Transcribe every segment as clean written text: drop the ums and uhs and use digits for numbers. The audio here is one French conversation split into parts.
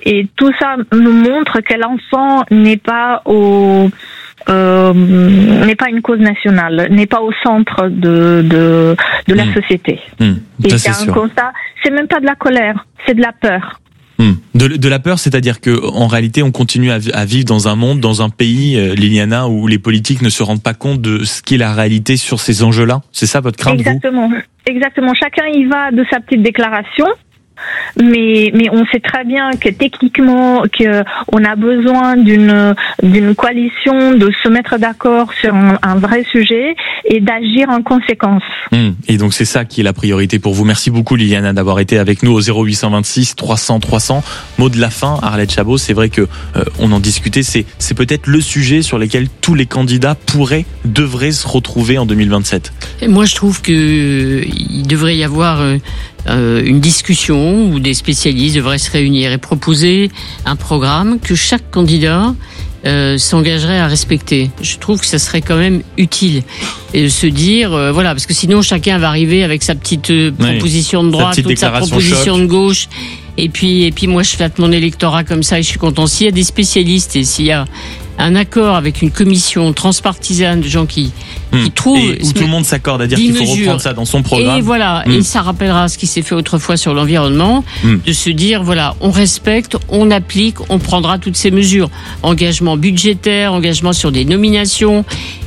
Et tout ça nous montre que l'enfant n'est pas une cause nationale, n'est pas au centre de la société. Et c'est un constat, c'est même pas de la colère, c'est de la peur. De la peur, c'est-à-dire que en réalité, on continue à vivre dans un monde, dans un pays, Liliana, où les politiques ne se rendent pas compte de ce qu'est la réalité sur ces enjeux-là. C'est ça votre crainte? Exactement. Chacun y va de sa petite déclaration. Mais on sait très bien que techniquement on a besoin d'une coalition, de se mettre d'accord sur un vrai sujet et d'agir en conséquence. Et donc c'est ça qui est la priorité pour vous. Merci beaucoup Liliana d'avoir été avec nous au 0826 300 300. Mot de la fin, Arlette Chabot, c'est vrai que on en discutait, c'est peut-être le sujet sur lequel tous les candidats devraient se retrouver en 2027. Et moi je trouve que il devrait y avoir une discussion où des spécialistes devraient se réunir et proposer un programme que chaque candidat s'engagerait à respecter. Je trouve que ça serait quand même utile et de se dire voilà, parce que sinon chacun va arriver avec sa petite proposition de droite ou sa proposition de gauche et puis moi je flatte mon électorat comme ça et je suis content. S'il y a des spécialistes et s'il y a un accord avec une commission transpartisane de gens qui trouvent... Et où tout le monde s'accorde à dire qu'il faut reprendre ça dans son programme. Et voilà, et ça rappellera ce qui s'est fait autrefois sur l'environnement, de se dire, voilà, on respecte, on applique, on prendra toutes ces mesures. Engagement budgétaire, engagement sur des nominations,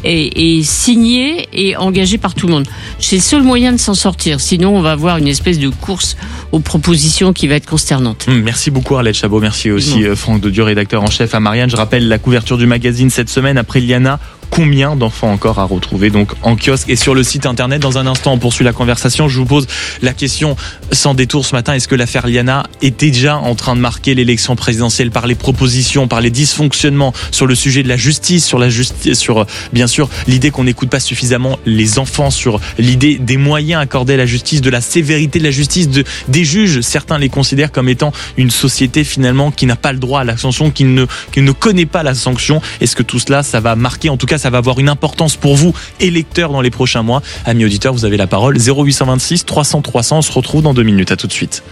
et signé et engagé par tout le monde. C'est le seul moyen de s'en sortir. Sinon, on va avoir une espèce de course aux propositions qui va être consternante. Merci beaucoup Arlette Chabot, merci aussi Franck Dodieu, rédacteur en chef à Marianne. Je rappelle la couverture du magazine cette semaine après Liliana. Combien d'enfants encore à retrouver donc en kiosque et sur le site internet? Dans un instant, on poursuit la conversation. Je vous pose la question sans détour ce matin. Est-ce que l'affaire Liliana est déjà en train de marquer l'élection présidentielle par les propositions, par les dysfonctionnements sur le sujet de la justice, sur bien sûr l'idée qu'on n'écoute pas suffisamment les enfants, sur l'idée des moyens accordés à la justice, de la sévérité de la justice, des juges? Certains les considèrent comme étant une société finalement qui n'a pas le droit à la sanction, qui ne connaît pas la sanction. Est-ce que tout cela, ça va marquer, en tout cas ça va avoir une importance pour vous, électeurs, dans les prochains mois? Amis auditeurs, vous avez la parole. 0826 300 300, on se retrouve dans 2 minutes. À tout de suite.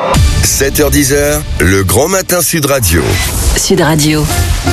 7h-10h, le grand matin Sud Radio. Sud Radio.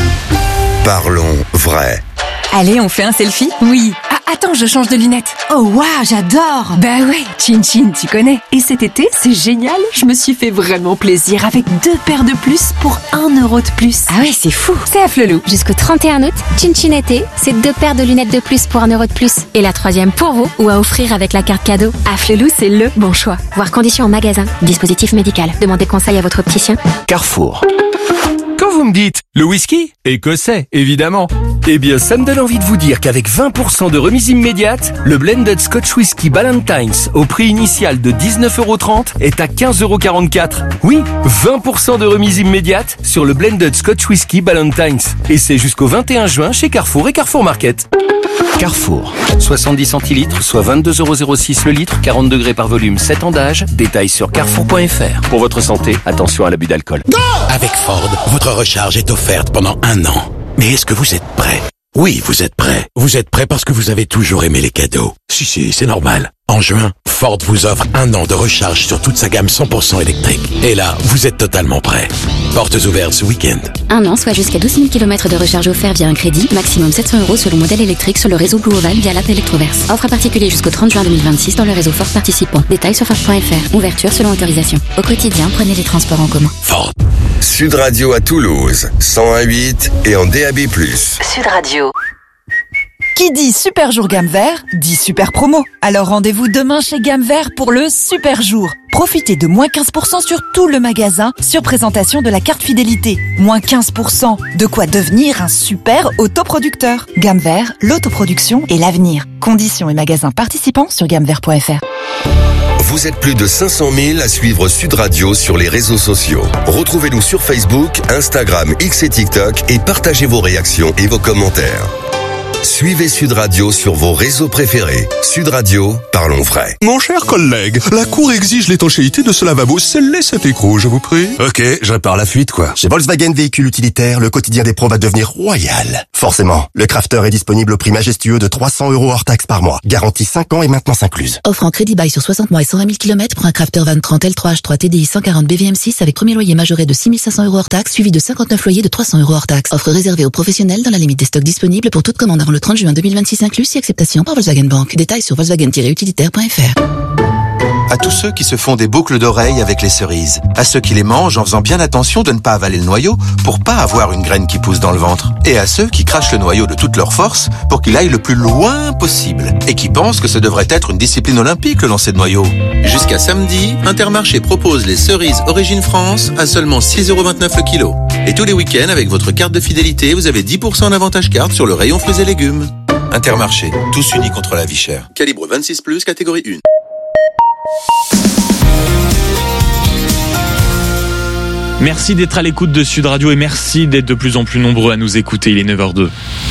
Parlons vrai. Allez, on fait un selfie? Oui. Ah, attends, je change de lunettes. Oh, waouh, j'adore. Bah ouais, Chin Chin, tu connais. Et cet été, c'est génial. Je me suis fait vraiment plaisir avec 2 paires de plus pour 1 euro de plus. Ah ouais, c'est fou. C'est à Flelou. Jusqu'au 31 août, Chin Chin été, c'est 2 paires de lunettes de plus pour 1 euro de plus. Et la 3e pour vous ou à offrir avec la carte cadeau. À Flelou, c'est le bon choix. Voir conditions en magasin. Dispositif médical. Demandez conseil à votre opticien. Carrefour. Quand vous me dites le whisky, écossais, évidemment. Eh bien, ça me donne envie de vous dire qu'avec 20% de remise immédiate, le Blended Scotch Whisky Ballantines au prix initial de 19,30 € est à 15,44 €. Oui, 20% de remise immédiate sur le Blended Scotch Whisky Ballantines. Et c'est jusqu'au 21 juin chez Carrefour et Carrefour Market. Carrefour, 70 centilitres, soit 22,06 € le litre, 40 degrés par volume, 7 ans d'âge. Détails sur carrefour.fr. Pour votre santé, attention à l'abus d'alcool. Avec Ford, votre recharge est offerte pendant 1 an. Mais est-ce que vous êtes prêt? Oui, vous êtes prêt. Vous êtes prêt parce que vous avez toujours aimé les cadeaux. Si, c'est normal. En juin, Ford vous offre 1 an de recharge sur toute sa gamme 100% électrique. Et là, vous êtes totalement prêt. Portes ouvertes ce week-end. 1 an, soit jusqu'à 12 000 km de recharge offert via un crédit, maximum 700 € selon modèle électrique sur le réseau Blue Oval via l'app Electroverse. Offre à particulier jusqu'au 30 juin 2026 dans le réseau Ford participant. Détails sur Ford.fr. Ouverture selon autorisation. Au quotidien, prenez les transports en commun. Ford. Sud Radio à Toulouse, 101.8 et en DAB+. Sud Radio. Qui dit super jour gamme vert, dit super promo. Alors rendez-vous demain chez Gamme Vert pour le super jour. Profitez de moins 15% sur tout le magasin sur présentation de la carte fidélité. Moins 15%, de quoi devenir un super autoproducteur. Gamme Vert, l'autoproduction et l'avenir. Conditions et magasins participants sur gammevert.fr. Vous êtes plus de 500 000 à suivre Sud Radio sur les réseaux sociaux. Retrouvez-nous sur Facebook, Instagram, X et TikTok et partagez vos réactions et vos commentaires. Suivez Sud Radio sur vos réseaux préférés. Sud Radio, parlons vrai. Mon cher collègue, la Cour exige l'étanchéité de ce lavabo. Scellez cet écrou, je vous prie. Ok, je répare la fuite, quoi. Chez Volkswagen Véhicules Utilitaires, le quotidien des pros va devenir royal. Forcément, le Crafter est disponible au prix majestueux de 300 € hors taxe par mois. Garantie 5 ans et maintenance incluse. Offre en crédit bail sur 60 mois et 120 000 km pour un Crafter Van 30 L3H3 TDI 140 BVM6 avec premier loyer majoré de 6 500 € hors taxe, suivi de 59 loyers de 300 € hors taxe. Offre réservée aux professionnels dans la limite des stocks disponibles pour toute commande avant le 30 juin 2026 inclus, si acceptation par Volkswagen Bank. Détails sur volkswagen-utilitaire.fr. À tous ceux qui se font des boucles d'oreilles avec les cerises. À ceux qui les mangent en faisant bien attention de ne pas avaler le noyau pour pas avoir une graine qui pousse dans le ventre. Et à ceux qui crachent le noyau de toute leur force pour qu'il aille le plus loin possible. Et qui pensent que ce devrait être une discipline olympique, le lancer de noyau. Jusqu'à samedi, Intermarché propose les cerises Origine France à seulement 6,29 € le kilo. Et tous les week-ends, avec votre carte de fidélité, vous avez 10% d'avantage carte sur le rayon fruits et légumes. Intermarché, tous unis contre la vie chère. Calibre 26+, catégorie 1. Merci d'être à l'écoute de Sud Radio et merci d'être de plus en plus nombreux à nous écouter. Il est 9h02.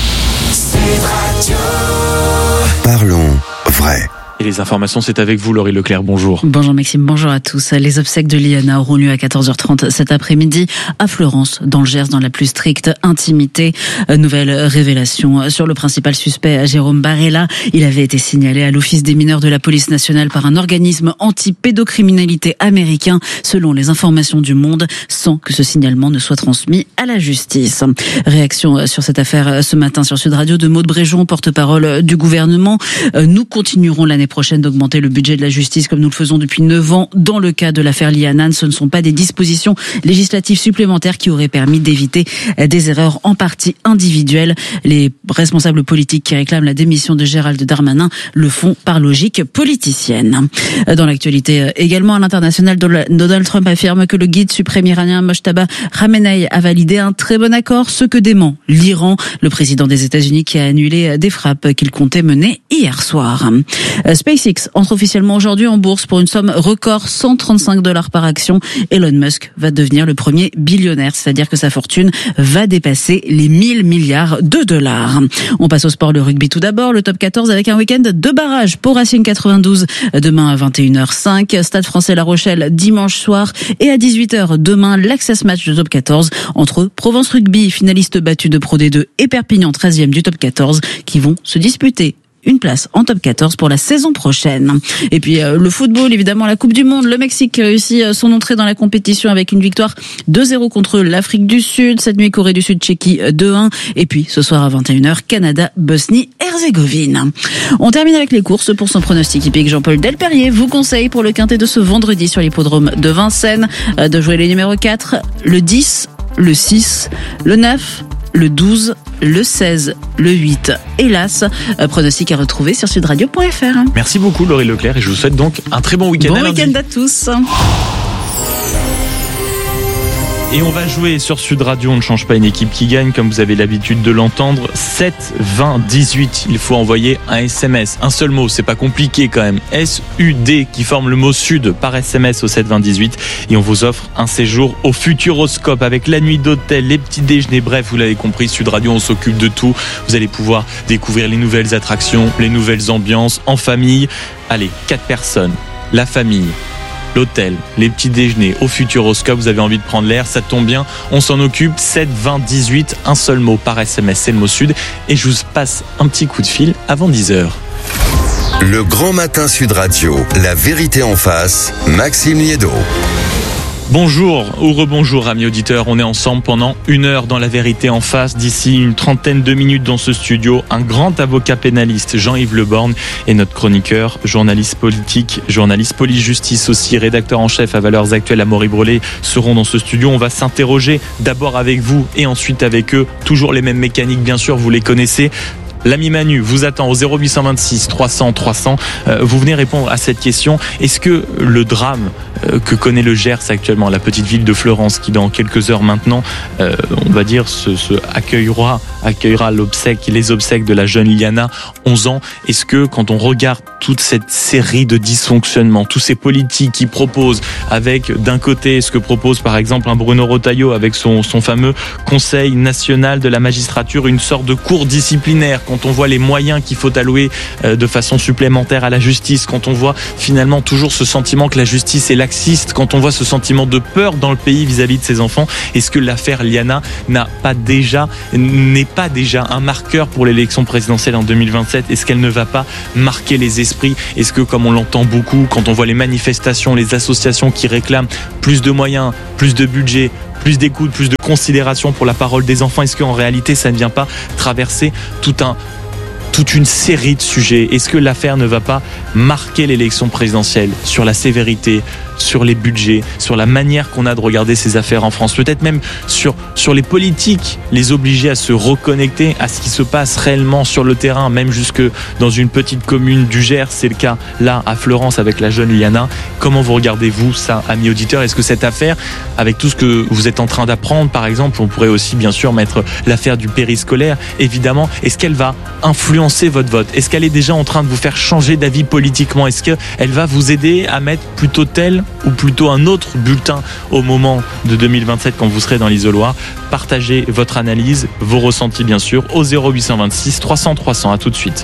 Parlons vrai. Et les informations, c'est avec vous, Laurie Leclerc. Bonjour. Bonjour Maxime, bonjour à tous. Les obsèques de Liana auront lieu à 14h30 cet après-midi à Florence, dans le Gers, dans la plus stricte intimité. Nouvelle révélation sur le principal suspect, Jérôme Barella. Il avait été signalé à l'Office des mineurs de la police nationale par un organisme anti-pédocriminalité américain, selon les informations du Monde, sans que ce signalement ne soit transmis à la justice. Réaction sur cette affaire ce matin sur Sud Radio de Maud Bréjon, porte-parole du gouvernement. Nous continuerons l'année prochaine d'augmenter le budget de la justice comme nous le faisons depuis 9 ans. Dans le cas de l'affaire Lianan, ce ne sont pas des dispositions législatives supplémentaires qui auraient permis d'éviter des erreurs en partie individuelles. Les responsables politiques qui réclament la démission de Gérald Darmanin le font par logique politicienne. Dans l'actualité également à l'international, Donald Trump affirme que le guide suprême iranien Mojtaba Khamenei a validé un très bon accord, ce que dément l'Iran, le président des États-Unis qui a annulé des frappes qu'il comptait mener hier soir. SpaceX entre officiellement aujourd'hui en bourse pour une somme record, $135 par action. Elon Musk va devenir le premier billionnaire, c'est-à-dire que sa fortune va dépasser les 1 000 milliards de dollars. On passe au sport, le rugby tout d'abord, le top 14 avec un week-end de barrage pour Racing 92 demain à 21h05, Stade Français La Rochelle dimanche soir et à 18h demain l'access match du top 14 entre Provence Rugby, finaliste battu de Pro D2 et Perpignan 13e du top 14 qui vont se disputer une place en top 14 pour la saison prochaine. Et puis le football, évidemment, la Coupe du Monde. Le Mexique réussit son entrée dans la compétition avec une victoire 2-0 contre l'Afrique du Sud. Cette nuit, Corée du Sud, Tchéquie 2-1. Et puis ce soir à 21h, Canada, Bosnie-Herzégovine. On termine avec les courses. Pour son pronostic hippique, Jean-Paul Delperrier vous conseille pour le quintet de ce vendredi sur l'hippodrome de Vincennes de jouer les numéros 4, le 10, le 6, le 9, le 12, le 16, le 8 et l'As. Pronostic à retrouver sur sudradio.fr. Merci beaucoup Laurie Leclerc et je vous souhaite donc un très bon week-end. Bon week-end à tous. Et on va jouer sur Sud Radio, on ne change pas une équipe qui gagne comme vous avez l'habitude de l'entendre. 7 20 18, il faut envoyer un SMS, un seul mot, c'est pas compliqué quand même. SUD qui forme le mot Sud par SMS au 7 20 18 et on vous offre un séjour au Futuroscope avec la nuit d'hôtel, les petits déjeuners, bref, vous l'avez compris, Sud Radio on s'occupe de tout. Vous allez pouvoir découvrir les nouvelles attractions, les nouvelles ambiances en famille. Allez, 4 personnes, la famille, l'hôtel, les petits déjeuners au Futuroscope, vous avez envie de prendre l'air, ça tombe bien, on s'en occupe. 7 20 18, un seul mot par SMS, c'est le mot Sud et je vous passe un petit coup de fil avant 10h. Le grand matin Sud Radio, la vérité en face, Maxime Liédo. Bonjour ou rebonjour amis auditeurs, on est ensemble pendant 1 heure dans La Vérité en face. D'ici une trentaine de minutes dans ce studio, un grand avocat pénaliste, Jean-Yves Leborgne, et notre chroniqueur, journaliste politique, journaliste police-justice aussi, rédacteur en chef à Valeurs Actuelles, Amaury Brelet, seront dans ce studio. On va s'interroger d'abord avec vous et ensuite avec eux. Toujours les mêmes mécaniques bien sûr, vous les connaissez. L'ami Manu vous attend au 0826 300 300. Vous venez répondre à cette question. Est-ce que le drame que connaît le Gers actuellement, la petite ville de Fleurance, qui dans quelques heures maintenant, on va dire, accueillera les obsèques de la jeune Liana, 11 ans. Est-ce que quand on regarde toute cette série de dysfonctionnements, tous ces politiques qui proposent, avec d'un côté ce que propose par exemple un Bruno Retailleau avec son fameux Conseil national de la magistrature, une sorte de cours disciplinaire quand on voit les moyens qu'il faut allouer de façon supplémentaire à la justice, quand on voit finalement toujours ce sentiment que la justice est laxiste, quand on voit ce sentiment de peur dans le pays vis-à-vis de ses enfants, est-ce que l'affaire Liana n'est pas déjà un marqueur pour l'élection présidentielle en 2027? Est-ce qu'elle ne va pas marquer les esprits? Est-ce que, comme on l'entend beaucoup, quand on voit les manifestations, les associations qui réclament plus de moyens, plus de budget, plus d'écoute, plus de considération pour la parole des enfants, est-ce qu'en réalité ça ne vient pas traverser toute une série de sujets? Est-ce que l'affaire ne va pas marquer l'élection présidentielle sur la sévérité, sur les budgets, sur la manière qu'on a de regarder ces affaires en France, peut-être même sur les politiques, les obliger à se reconnecter à ce qui se passe réellement sur le terrain, même jusque dans une petite commune du Gers, c'est le cas là à Fleurance avec la jeune Liana. Comment vous regardez-vous ça, amis auditeurs? Est-ce que cette affaire, avec tout ce que vous êtes en train d'apprendre, par exemple, on pourrait aussi bien sûr mettre l'affaire du périscolaire, évidemment, est-ce qu'elle va influencer votre vote? Est-ce qu'elle est déjà en train de vous faire changer d'avis politiquement? Est-ce qu'elle va vous aider à mettre plutôt tel ou plutôt un autre bulletin au moment de 2027 quand vous serez dans l'isoloir? Partagez votre analyse, vos ressentis bien sûr au 0826 300 300. À tout de suite.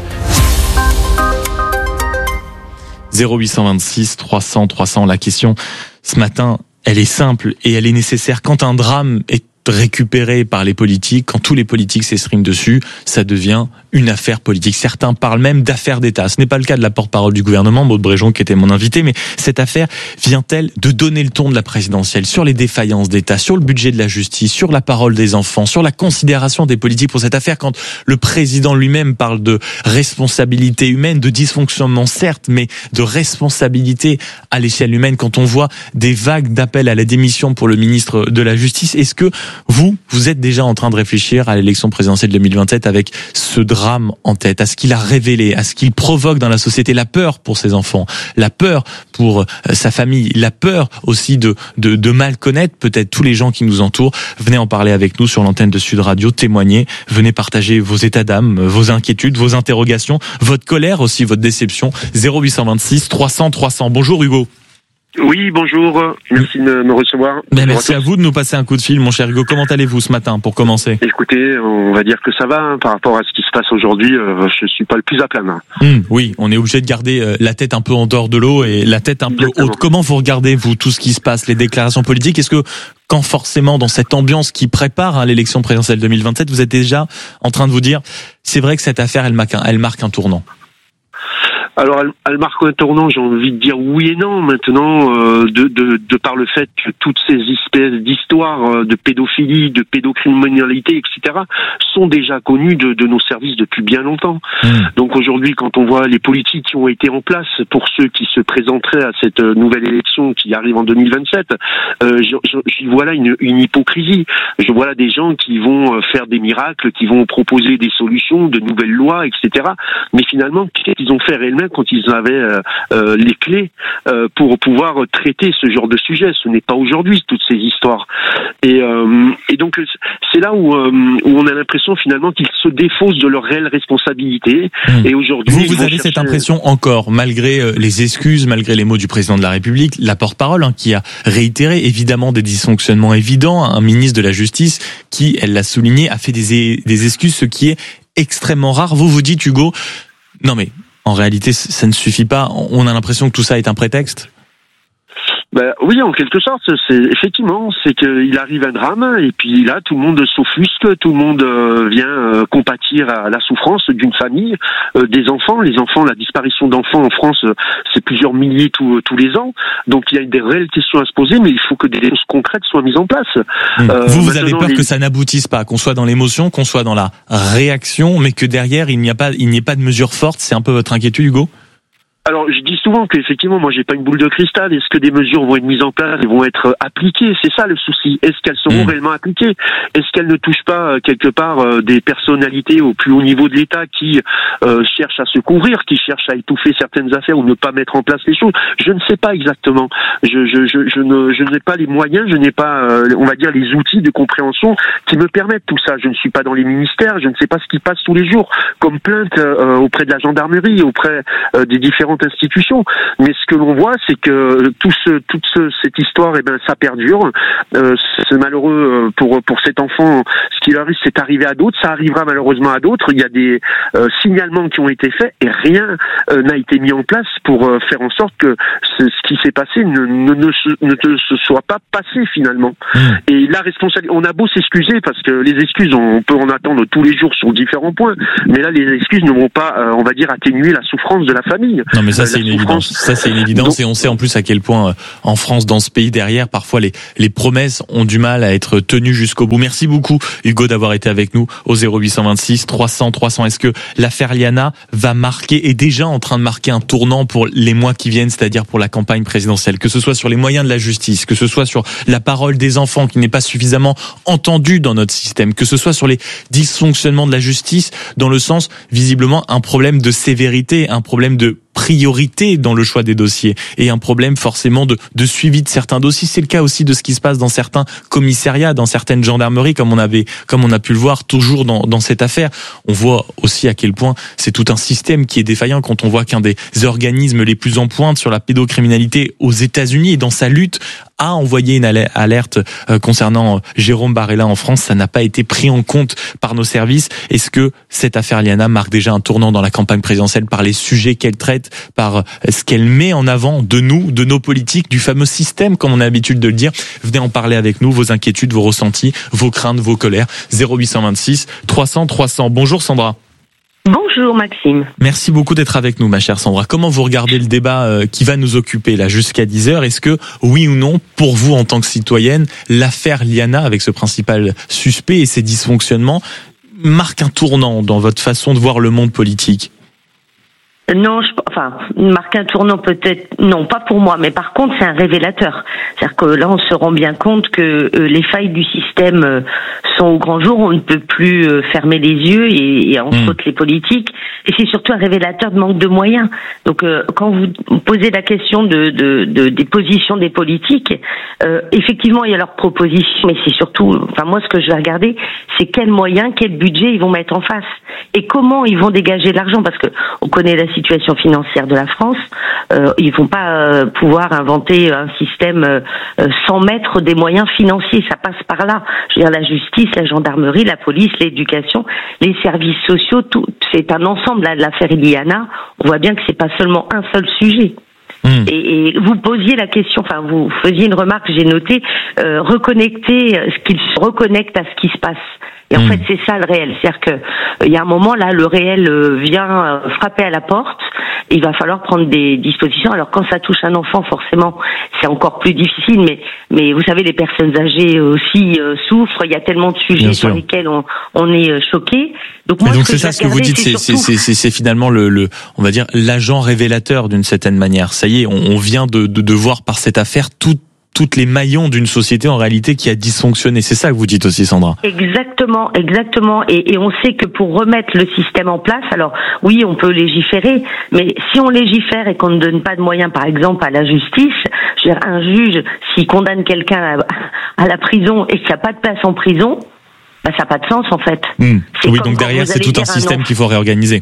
0826 300 300. La question ce matin, elle est simple et elle est nécessaire. Quand un drame est récupéré par les politiques, quand tous les politiques s'expriment dessus, ça devient une affaire politique. Certains parlent même d'affaire d'État. Ce n'est pas le cas de la porte-parole du gouvernement, Maud Bréjon, qui était mon invité, mais cette affaire vient-elle de donner le ton de la présidentielle sur les défaillances d'État, sur le budget de la justice, sur la parole des enfants, sur la considération des politiques pour cette affaire, quand le président lui-même parle de responsabilité humaine, de dysfonctionnement certes, mais de responsabilité à l'échelle humaine, quand on voit des vagues d'appels à la démission pour le ministre de la Justice, est-ce que vous êtes déjà en train de réfléchir à l'élection présidentielle 2027 avec ce drame en tête, à ce qu'il a révélé, à ce qu'il provoque dans la société, la peur pour ses enfants, la peur pour sa famille, la peur aussi de mal connaître peut-être tous les gens qui nous entourent? Venez en parler avec nous sur l'antenne de Sud Radio, témoignez, venez partager vos états d'âme, vos inquiétudes, vos interrogations, votre colère aussi, votre déception. 0826 300 300. Bonjour Hugo. Oui, bonjour. Merci de me recevoir. Merci à vous de nous passer un coup de fil, mon cher Hugo. Comment allez-vous ce matin, pour commencer? Écoutez, on va dire que ça va, par rapport à ce qui se passe aujourd'hui. Je suis pas le plus à plaindre. Oui, on est obligé de garder la tête un peu en dehors de l'eau et la tête un peu haute. Comment vous regardez, vous, tout ce qui se passe, les déclarations politiques? Est-ce que, quand forcément, dans cette ambiance qui prépare l'élection présidentielle 2027, vous êtes déjà en train de vous dire, c'est vrai que cette affaire, elle marque un tournant? Alors, elle marque un tournant, j'ai envie de dire oui et non. Maintenant, de par le fait que toutes ces espèces d'histoires de pédophilie, de pédocriminalité, etc., sont déjà connues de nos services depuis bien longtemps. Donc aujourd'hui, quand on voit les politiques qui ont été en place pour ceux qui se présenteraient à cette nouvelle élection qui arrive en 2027, j'y vois là une hypocrisie. Je vois là des gens qui vont faire des miracles, qui vont proposer des solutions, de nouvelles lois, etc. Mais finalement, qu'est-ce qu'ils ont fait réellement quand ils avaient les clés pour pouvoir traiter ce genre de sujet? Ce n'est pas aujourd'hui toutes ces histoires. Et donc c'est là où on a l'impression finalement qu'ils se défaussent de leurs réelles responsabilités. Et aujourd'hui, vous avez cette impression encore, malgré les excuses, malgré les mots du président de la République, la porte-parole qui a réitéré évidemment des dysfonctionnements évidents, un ministre de la Justice qui, elle l'a souligné, a fait des excuses, ce qui est extrêmement rare. Vous dites, Hugo, non mais en réalité, ça ne suffit pas. On a l'impression que tout ça est un prétexte. Oui, en quelque sorte, c'est qu'il arrive un drame et puis là tout le monde s'offusque, tout le monde vient compatir à la souffrance d'une famille, des enfants. Les enfants, la disparition d'enfants en France, c'est plusieurs milliers tous les ans. Donc il y a des réelles questions à se poser, mais il faut que des choses concrètes soient mises en place. Vous avez peur que ça n'aboutisse pas, qu'on soit dans l'émotion, qu'on soit dans la réaction, mais que derrière il n'y ait pas de mesures fortes. C'est un peu votre inquiétude, Hugo? Alors, je dis souvent qu'effectivement, moi, j'ai pas une boule de cristal. Est-ce que des mesures vont être mises en place et vont être appliquées? C'est ça le souci. Est-ce qu'elles seront réellement appliquées? Est-ce qu'elles ne touchent pas quelque part des personnalités au plus haut niveau de l'État qui cherchent à se couvrir, qui cherchent à étouffer certaines affaires ou ne pas mettre en place les choses? Je ne sais pas exactement. Je n'ai pas les moyens, je n'ai pas, on va dire, les outils de compréhension qui me permettent tout ça. Je ne suis pas dans les ministères, je ne sais pas ce qui passe tous les jours comme plainte auprès de la gendarmerie, auprès des différents institutions, mais ce que l'on voit, c'est que cette histoire, ça perdure. C'est malheureux pour cet enfant, ce qu'il arrive, c'est arrivé à d'autres, ça arrivera malheureusement à d'autres. Il y a des signalements qui ont été faits et rien n'a été mis en place pour faire en sorte que ce qui s'est passé ne se soit pas passé finalement. Et la responsabilité, on a beau s'excuser parce que les excuses, on peut en attendre tous les jours sur différents points, mais là les excuses ne vont pas, on va dire, atténuer la souffrance de la famille. Non mais ça c'est une évidence. Ça c'est une évidence. Et on sait en plus à quel point en France, dans ce pays derrière, parfois les promesses ont du mal à être tenues jusqu'au bout. Merci beaucoup Hugo d'avoir été avec nous au 0826 300 300. Est-ce que l'affaire Liana va marquer, est déjà en train de marquer un tournant pour les mois qui viennent, c'est-à-dire pour la campagne présidentielle, que ce soit sur les moyens de la justice, que ce soit sur la parole des enfants qui n'est pas suffisamment entendue dans notre système, que ce soit sur les dysfonctionnements de la justice, dans le sens, visiblement, un problème de sévérité, un problème de priorité dans le choix des dossiers et un problème forcément de suivi de certains dossiers. C'est le cas aussi de ce qui se passe dans certains commissariats, dans certaines gendarmeries, comme on a pu le voir toujours dans cette affaire. On voit aussi à quel point c'est tout un système qui est défaillant quand on voit qu'un des organismes les plus en pointe sur la pédocriminalité aux États-Unis et dans sa lutte a envoyé une alerte concernant Jérôme Barella en France. Ça n'a pas été pris en compte par nos services. Est-ce que cette affaire Liana marque déjà un tournant dans la campagne présidentielle par les sujets qu'elle traite, par ce qu'elle met en avant de nous, de nos politiques, du fameux système, comme on a l'habitude de le dire? Venez en parler avec nous, vos inquiétudes, vos ressentis, vos craintes, vos colères. 0826 300 300. Bonjour Sandra. Bonjour Maxime. Merci beaucoup d'être avec nous ma chère Sandra. Comment vous regardez le débat qui va nous occuper là jusqu'à 10h? Est-ce que, oui ou non, pour vous en tant que citoyenne, l'affaire Liana avec ce principal suspect et ses dysfonctionnements marque un tournant dans votre façon de voir le monde politique? Non, marque un tournant peut-être, non, pas pour moi, mais par contre c'est un révélateur. C'est-à-dire que là on se rend bien compte que les failles du système sont au grand jour, on ne peut plus fermer les yeux et entre autres les politiques, et c'est surtout un révélateur de manque de moyens. Donc quand vous posez la question des positions des politiques, effectivement il y a leurs propositions, mais c'est surtout, moi ce que je vais regarder, c'est quels moyens, quel budget ils vont mettre en face et comment ils vont dégager de l'argent, parce que on connaît la situation financière de la France, ils vont pas pouvoir inventer un système sans mettre des moyens financiers, ça passe par là. Je veux dire, la justice, la gendarmerie, la police, l'éducation, les services sociaux, tout, c'est un ensemble là, de l'affaire Liana. On voit bien que c'est pas seulement un seul sujet. Et vous posiez la question, vous faisiez une remarque, j'ai noté, reconnecter, ce qu'ils se reconnectent à ce qui se passe. Et en fait, c'est ça le réel. C'est-à-dire que il y a un moment là, le réel vient frapper à la porte. Il va falloir prendre des dispositions. Alors quand ça touche un enfant, forcément, c'est encore plus difficile. Mais vous savez, les personnes âgées aussi souffrent. Il y a tellement de sujets sur lesquels on est choqué. Donc moi, donc c'est ça ce que vous dites, c'est finalement on va dire l'agent révélateur d'une certaine manière. Ça y est, on vient de voir par cette affaire toutes les maillons d'une société en réalité qui a dysfonctionné. C'est ça que vous dites aussi, Sandra. Exactement. Et on sait que pour remettre le système en place, alors oui, on peut légiférer, mais si on légifère et qu'on ne donne pas de moyens, par exemple, à la justice, je veux dire, un juge, s'il condamne quelqu'un à la prison et qu'il n'y a pas de place en prison, ça n'a pas de sens en fait. Oui, donc derrière, c'est tout un système qu'il faut réorganiser.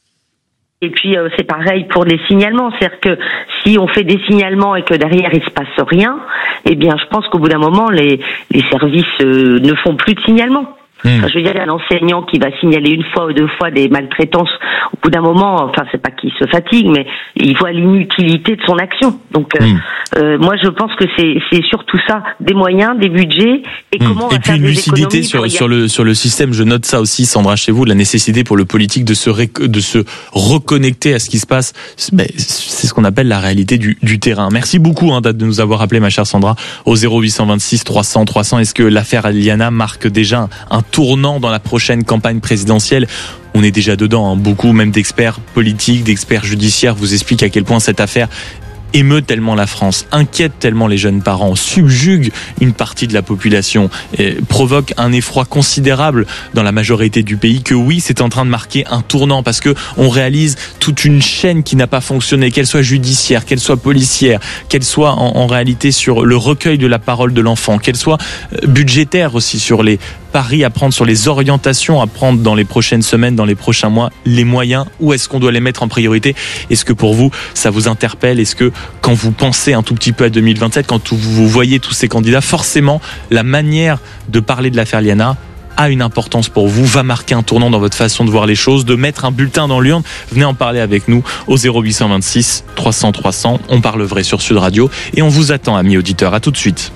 Et puis c'est pareil pour les signalements, c'est-à-dire que si on fait des signalements et que derrière il se passe rien, eh bien je pense qu'au bout d'un moment les services ne font plus de signalements. Je veux dire, un enseignant qui va signaler une fois ou deux fois des maltraitances, au bout d'un moment, c'est pas qu'il se fatigue, mais il voit l'inutilité de son action. Donc, moi, je pense que c'est surtout ça, des moyens, des budgets, et comment on va faire des économies. Et puis une lucidité sur le système. Je note ça aussi, Sandra, chez vous, la nécessité pour le politique de se reconnecter à ce qui se passe. C'est ce qu'on appelle la réalité du terrain. Merci beaucoup de nous avoir appelé, ma chère Sandra, au 0826 300 300. Est-ce que l'affaire Liana marque déjà un tournant dans la prochaine campagne présidentielle? On est déjà dedans, beaucoup même d'experts politiques, d'experts judiciaires vous expliquent à quel point cette affaire émeut tellement la France, inquiète tellement les jeunes parents, subjugue une partie de la population, provoque un effroi considérable dans la majorité du pays, que oui, c'est en train de marquer un tournant parce que on réalise toute une chaîne qui n'a pas fonctionné, qu'elle soit judiciaire, qu'elle soit policière, qu'elle soit en réalité sur le recueil de la parole de l'enfant, qu'elle soit budgétaire aussi sur les paris à prendre, sur les orientations à prendre dans les prochaines semaines, dans les prochains mois, les moyens, où est-ce qu'on doit les mettre en priorité? Est-ce que pour vous, ça vous interpelle? Est-ce que quand vous pensez un tout petit peu à 2027, quand vous voyez tous ces candidats, forcément, la manière de parler de l'affaire Liana a une importance pour vous, va marquer un tournant dans votre façon de voir les choses, de mettre un bulletin dans l'urne. Venez en parler avec nous au 0826 300 300. On parle vrai sur Sud Radio et on vous attend, amis auditeurs. À tout de suite.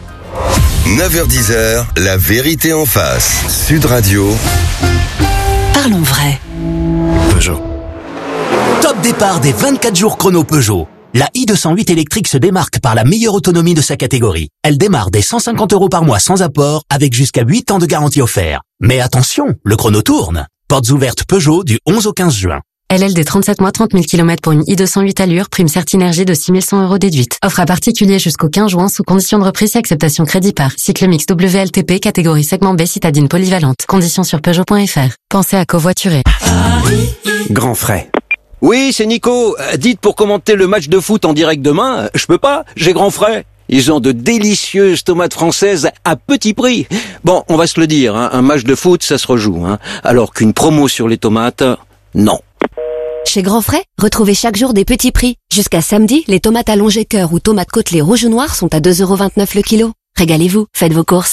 9h-10h, la vérité en face. Sud Radio. Parlons vrai. Peugeot. Top départ des 24 jours chrono Peugeot. La i208 électrique se démarque par la meilleure autonomie de sa catégorie. Elle démarre dès 150 € par mois sans apport, avec jusqu'à 8 ans de garantie offerte. Mais attention, le chrono tourne. Portes ouvertes Peugeot du 11 au 15 juin. LLD 37 mois, 30 000 km pour une i208 allure, prime Certinergie de 6 100 € déduite. Offre à particulier jusqu'au 15 juin sous condition de reprise et acceptation crédit par. Cycle mix WLTP, catégorie segment B, citadine polyvalente. Conditions sur Peugeot.fr. Pensez à covoiturer. Grand frais. Oui, c'est Nico. Dites pour commenter le match de foot en direct demain, je peux pas, j'ai grand frais. Ils ont de délicieuses tomates françaises à petit prix. Bon, on va se le dire, hein, un match de foot, ça se rejoue. Hein, alors qu'une promo sur les tomates, non. Chez Grand Frais, retrouvez chaque jour des petits prix. Jusqu'à samedi, les tomates allongées cœur ou tomates côtelées rouge ou noir sont à 2,29 € le kilo. Régalez-vous, faites vos courses.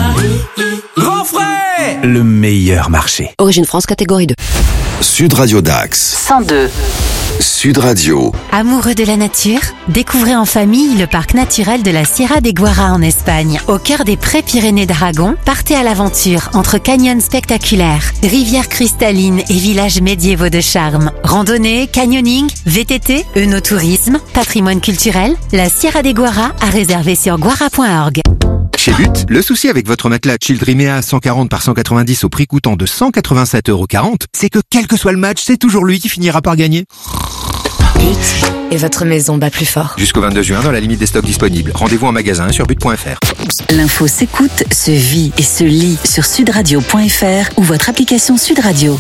Grand frais, le meilleur marché. Origine France, catégorie 2. Sud Radio Dax. 102. Sud Radio. Amoureux de la nature, découvrez en famille le parc naturel de la Sierra de Guara en Espagne. Au cœur des Pré-Pyrénées d'Aragon, partez à l'aventure entre canyons spectaculaires, rivières cristallines et villages médiévaux de charme. Randonnée, canyoning, VTT, œnotourisme, patrimoine culturel, la Sierra de Guara à réserver sur guara.org. Chez But, le souci avec votre matelas Childrimea 140 par 190 au prix coûtant de 187,40 €, c'est que quel que soit le match, c'est toujours lui qui finira par gagner. But, et votre maison bat plus fort. Jusqu'au 22 juin, dans la limite des stocks disponibles. Rendez-vous en magasin sur but.fr. L'info s'écoute, se vit et se lit sur sudradio.fr ou votre application Sud Radio.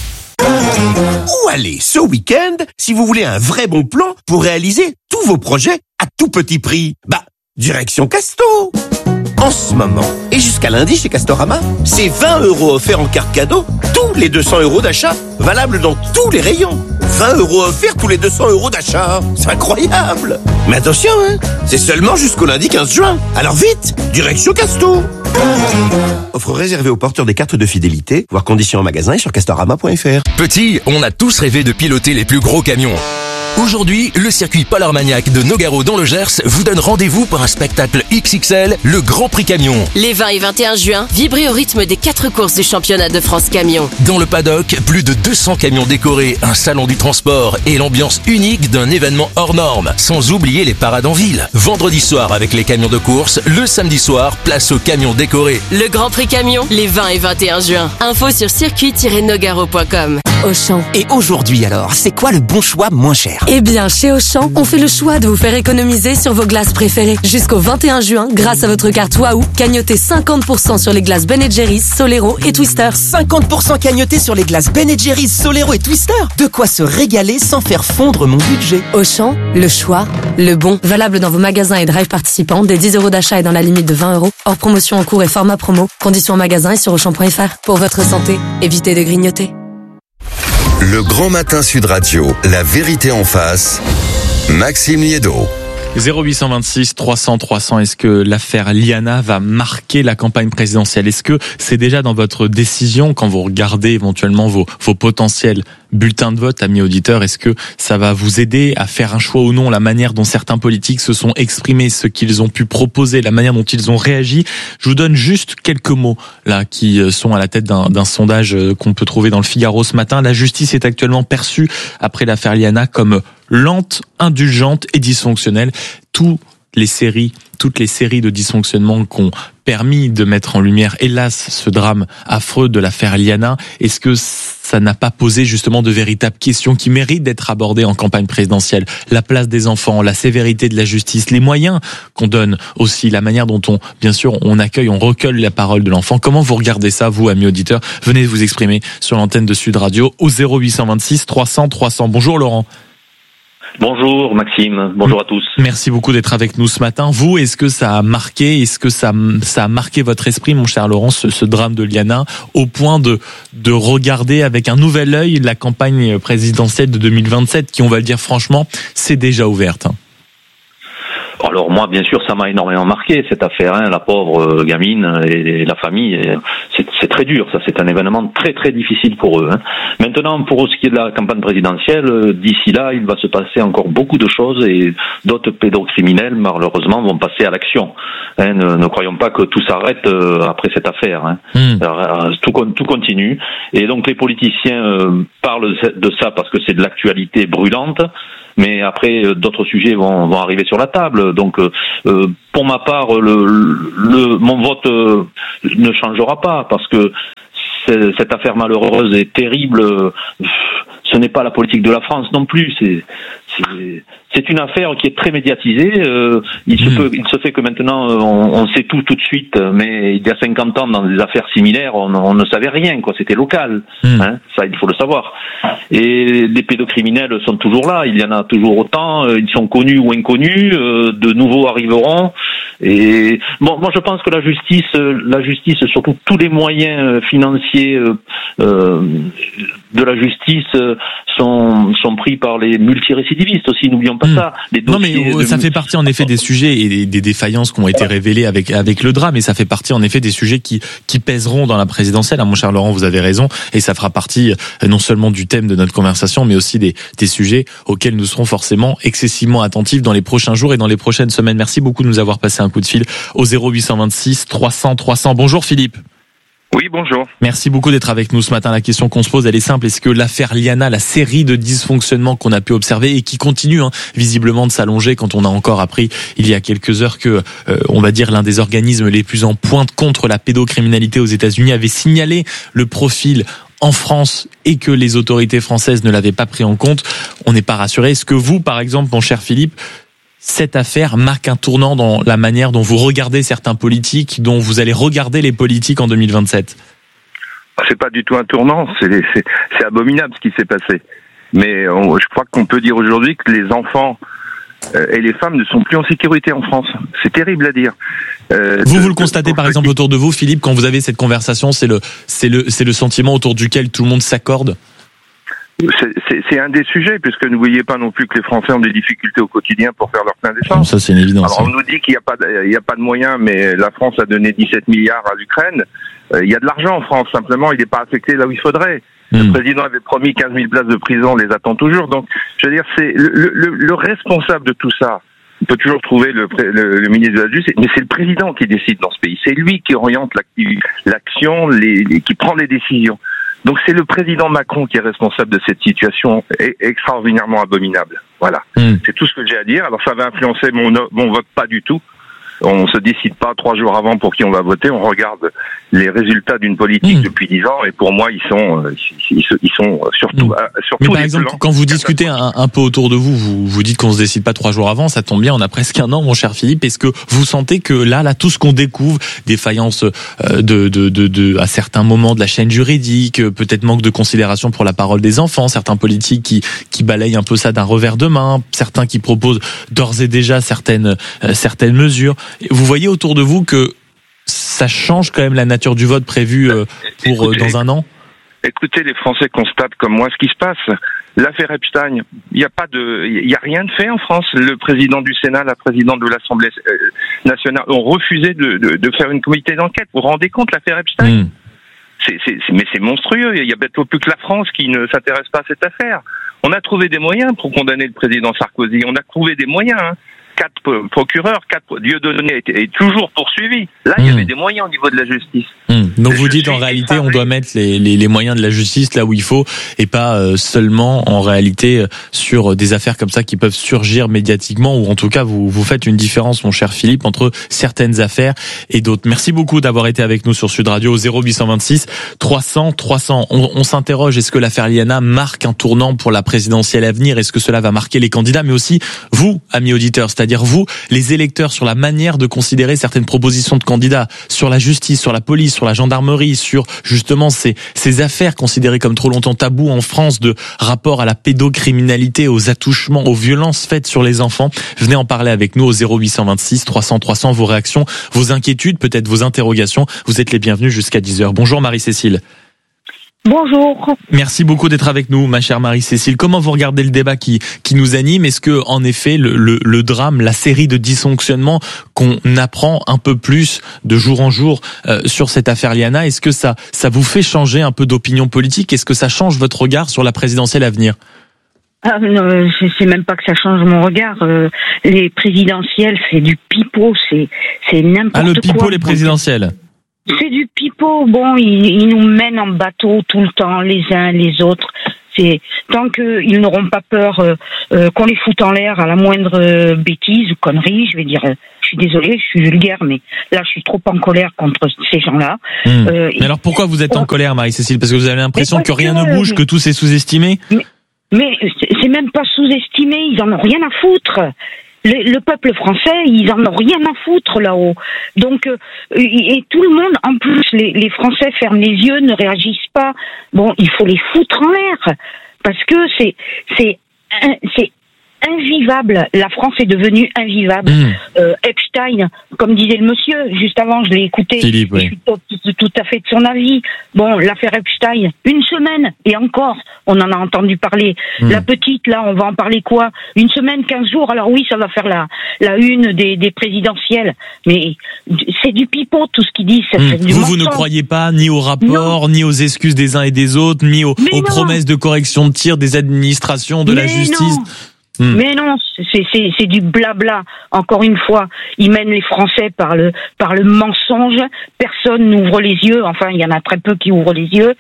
Où aller ce week-end si vous voulez un vrai bon plan pour réaliser tous vos projets à tout petit prix? Direction Casto. En ce moment, et jusqu'à lundi chez Castorama, c'est 20 € offerts en carte cadeau tous les 200 € d'achat, valable dans tous les rayons. 20 € offerts tous les 200 € d'achat, c'est incroyable. Mais attention, c'est seulement jusqu'au lundi 15 juin. Alors vite, direction Casto. Offre réservée aux porteurs des cartes de fidélité, voir conditions en magasin et sur castorama.fr. Petit, on a tous rêvé de piloter les plus gros camions. Aujourd'hui, le circuit Polar Armagnac de Nogaro dans le Gers vous donne rendez-vous pour un spectacle XXL, le Grand Prix Camion. Les 20 et 21 juin, vibrez au rythme des 4 courses du championnat de France Camion. Dans le paddock, plus de 200 camions décorés, un salon du transport et l'ambiance unique d'un événement hors norme. Sans oublier les parades en ville. Vendredi soir avec les camions de course, le samedi soir, place aux camions décorés. Le Grand Prix Camion, les 20 et 21 juin. Info sur circuit-nogaro.com. Auchan. Et aujourd'hui alors, c'est quoi le bon choix moins cher? Eh bien, chez Auchan, on fait le choix de vous faire économiser sur vos glaces préférées. Jusqu'au 21 juin, grâce à votre carte Waouh, cagnotez 50% sur les glaces Ben & Jerry's, Solero et Twister. 50% cagnoté sur les glaces Ben & Jerry's, Solero et Twister. De quoi se régaler sans faire fondre mon budget. Auchan, le choix, le bon. Valable dans vos magasins et drive participants, des 10 € d'achat et dans la limite de 20 €. Hors promotion en cours et format promo. Conditions en magasin et sur Auchan.fr. Pour votre santé, évitez de grignoter. Le Grand Matin Sud Radio, la vérité en face. Maxime Liédot. 0826 300 300, est-ce que l'affaire Liana va marquer la campagne présidentielle? Est-ce que c'est déjà dans votre décision quand vous regardez éventuellement vos potentiels bulletins de vote, amis auditeurs? Est-ce que ça va vous aider à faire un choix ou non? La manière dont certains politiques se sont exprimés, ce qu'ils ont pu proposer, la manière dont ils ont réagi. Je vous donne juste quelques mots là qui sont à la tête d'un sondage qu'on peut trouver dans le Figaro ce matin. La justice est actuellement perçue après l'affaire Liana comme lente, indulgente et dysfonctionnelle. Toutes les séries de dysfonctionnements qu'ont permis de mettre en lumière, hélas, ce drame affreux de l'affaire Liana, est-ce que ça n'a pas posé justement de véritables questions qui méritent d'être abordées en campagne présidentielle? La place des enfants, la sévérité de la justice, les moyens qu'on donne aussi, la manière dont on accueille, on recueille la parole de l'enfant. Comment vous regardez ça, vous, amis auditeurs? Venez vous exprimer sur l'antenne de Sud Radio au 0826 300 300. Bonjour Laurent. Bonjour Maxime, bonjour à tous. Merci beaucoup d'être avec nous ce matin. Vous, est-ce que ça a marqué votre esprit, mon cher Laurent, ce drame de Liana, au point de regarder avec un nouvel œil la campagne présidentielle de 2027, qui, on va le dire franchement, c'est déjà ouverte? Alors moi, bien sûr, ça m'a énormément marqué cette affaire, hein, la pauvre gamine et la famille. C'est très dur, ça. C'est un événement très très difficile pour eux. Hein. Maintenant, pour ce qui est de la campagne présidentielle, d'ici là, il va se passer encore beaucoup de choses et d'autres pédocriminels, malheureusement, vont passer à l'action. Hein, ne croyons pas que tout s'arrête après cette affaire. Hein. Alors, tout continue. Et donc les politiciens parlent de ça parce que c'est de l'actualité brûlante. Mais après, d'autres sujets vont arriver sur la table. Donc, pour ma part, mon vote ne changera pas parce que cette affaire malheureuse et terrible. Ce n'est pas la politique de la France non plus. C'est une affaire qui est très médiatisée. Il se fait que maintenant on sait tout de suite, mais il y a 50 ans dans des affaires similaires, on ne savait rien, quoi. C'était local, hein, ça il faut le savoir. Et les pédocriminels sont toujours là. Il y en a toujours autant. Ils sont connus ou inconnus. De nouveaux arriveront. Et bon, moi je pense que la justice, surtout tous les moyens financiers de la justice sont pris par les multirécidivistes aussi. N'oublions pas ça. Non, mais ça fait partie en effet des sujets et des défaillances qui ont été révélées avec le drame, et ça fait partie en effet des sujets qui pèseront dans la présidentielle. Mon cher Laurent, vous avez raison, et ça fera partie non seulement du thème de notre conversation, mais aussi des sujets auxquels nous serons forcément excessivement attentifs dans les prochains jours et dans les prochaines semaines. Merci beaucoup de nous avoir passé un coup de fil au 0826 300 300. Bonjour Philippe. Oui, bonjour. Merci beaucoup d'être avec nous ce matin. La question qu'on se pose, elle est simple. Est-ce que l'affaire Liana, la série de dysfonctionnements qu'on a pu observer et qui continue visiblement de s'allonger, quand on a encore appris il y a quelques heures que, on va dire, l'un des organismes les plus en pointe contre la pédocriminalité aux États-Unis avait signalé le profil en France et que les autorités françaises ne l'avaient pas pris en compte, on n'est pas rassuré. Est-ce que vous, par exemple, mon cher Philippe, cette affaire marque un tournant dans la manière dont vous regardez certains politiques, dont vous allez regarder les politiques en 2027 ? C'est pas du tout un tournant, c'est abominable ce qui s'est passé. Mais je crois qu'on peut dire aujourd'hui que les enfants et les femmes ne sont plus en sécurité en France. C'est terrible à dire. Vous le constatez par exemple autour de vous, Philippe, quand vous avez cette conversation, c'est le sentiment autour duquel tout le monde s'accorde ? C'est un des sujets, puisque n'oubliez pas non plus que les Français ont des difficultés au quotidien pour faire leur plein d'essence. Ça, c'est une évidence. Alors, on nous dit qu'il n'y a pas de moyens, mais la France a donné 17 milliards à l'Ukraine. Il y a de l'argent en France, simplement, il n'est pas affecté là où il faudrait. Le président avait promis 15 000 places de prison, on les attend toujours. Donc, je veux dire, c'est le responsable de tout ça. On peut toujours trouver le ministre de la Justice, mais c'est le président qui décide dans ce pays. C'est lui qui oriente l'action, qui prend les décisions. Donc c'est le président Macron qui est responsable de cette situation extraordinairement abominable. Voilà. C'est tout ce que j'ai à dire. Alors ça va influencer mon vote, pas du tout. On se décide pas 3 jours avant pour qui on va voter. On regarde les résultats d'une politique depuis 10 ans, et pour moi, ils sont surtout. Mais par exemple, quand vous discutez un peu autour de vous, vous dites qu'on se décide pas 3 jours avant. Ça tombe bien, on a presque un an, mon cher Philippe. Est-ce que vous sentez que là, tout ce qu'on découvre, défaillance à certains moments de la chaîne juridique, peut-être manque de considération pour la parole des enfants, certains politiques qui balayent un peu ça d'un revers de main, certains qui proposent d'ores et déjà certaines mesures. Vous voyez autour de vous que ça change quand même la nature du vote prévu dans un an ? Écoutez, les Français constatent comme moi ce qui se passe. L'affaire Epstein, il y a rien de fait en France. Le président du Sénat, la présidente de l'Assemblée nationale ont refusé de faire une comité d'enquête. Vous vous rendez compte, l'affaire Epstein ? Mais c'est monstrueux. Il y a peut-être plus que la France qui ne s'intéresse pas à cette affaire. On a trouvé des moyens pour condamner le président Sarkozy. On a trouvé des moyens. 4 procureurs, 4 Dieudonné est toujours poursuivi. Là, il y avait des moyens au niveau de la justice. Donc vous dites en réalité, on doit mettre les moyens de la justice là où il faut, et pas seulement en réalité sur des affaires comme ça qui peuvent surgir médiatiquement, ou en tout cas vous faites une différence, mon cher Philippe, entre certaines affaires et d'autres. Merci beaucoup d'avoir été avec nous sur Sud Radio au 0826 300 300. On s'interroge, est-ce que l'affaire Liana marque un tournant pour la présidentielle à venir ? Est-ce que cela va marquer les candidats, mais aussi vous, amis auditeurs, c'est-à-dire vous, les électeurs, sur la manière de considérer certaines propositions de candidats, sur la justice, sur la police, sur la gendarmerie, sur justement ces affaires considérées comme trop longtemps tabous en France, de rapport à la pédocriminalité, aux attouchements, aux violences faites sur les enfants. Venez en parler avec nous au 0826 300 300, vos réactions, vos inquiétudes, peut-être vos interrogations. Vous êtes les bienvenus jusqu'à 10h. Bonjour Marie-Cécile. Bonjour. Merci beaucoup d'être avec nous, ma chère Marie-Cécile. Comment vous regardez le débat qui nous anime? Est-ce que, en effet, le drame, la série de dysfonctionnements qu'on apprend un peu plus de jour en jour sur cette affaire Liana, est-ce que ça vous fait changer un peu d'opinion politique? Est-ce que ça change votre regard sur la présidentielle à venir? Non, je sais même pas que ça change mon regard. Les présidentielles, c'est du pipeau, c'est n'importe quoi. Ah, le pipeau, les présidentielles. C'est du pipeau. Bon, ils nous mènent en bateau tout le temps, les uns, les autres. C'est tant qu'ils n'auront pas peur qu'on les foute en l'air à la moindre bêtise ou connerie. Je vais dire, je suis désolée, je suis vulgaire, mais là, je suis trop en colère contre ces gens-là. Mais alors, pourquoi vous êtes en colère, Marie-Cécile? Parce que vous avez l'impression que rien ne bouge, que tout s'est sous-estimé? Mais c'est même pas sous-estimé. Ils en ont rien à foutre. Le peuple français, ils en ont rien à foutre là-haut. Donc, et tout le monde, en plus, les Français ferment les yeux, ne réagissent pas. Bon, il faut les foutre en l'air. Parce que c'est invivable. La France est devenue invivable. Epstein, comme disait le monsieur, juste avant, je l'ai écouté. Philippe, oui. Je suis tout à fait de son avis. Bon, l'affaire Epstein, une semaine, et encore, on en a entendu parler. La petite, là, on va en parler quoi? Une semaine, 15 jours, alors oui, ça va faire la une des présidentielles. Mais c'est du pipeau, tout ce qu'ils disent. Vous ne croyez pas ni au rapport, ni aux excuses des uns et des autres, ni aux promesses de correction de tir des administrations, de la justice? Mais non, c'est du blabla. Encore une fois, ils mènent les Français par le mensonge. Personne n'ouvre les yeux. Enfin, il y en a très peu qui ouvrent les yeux.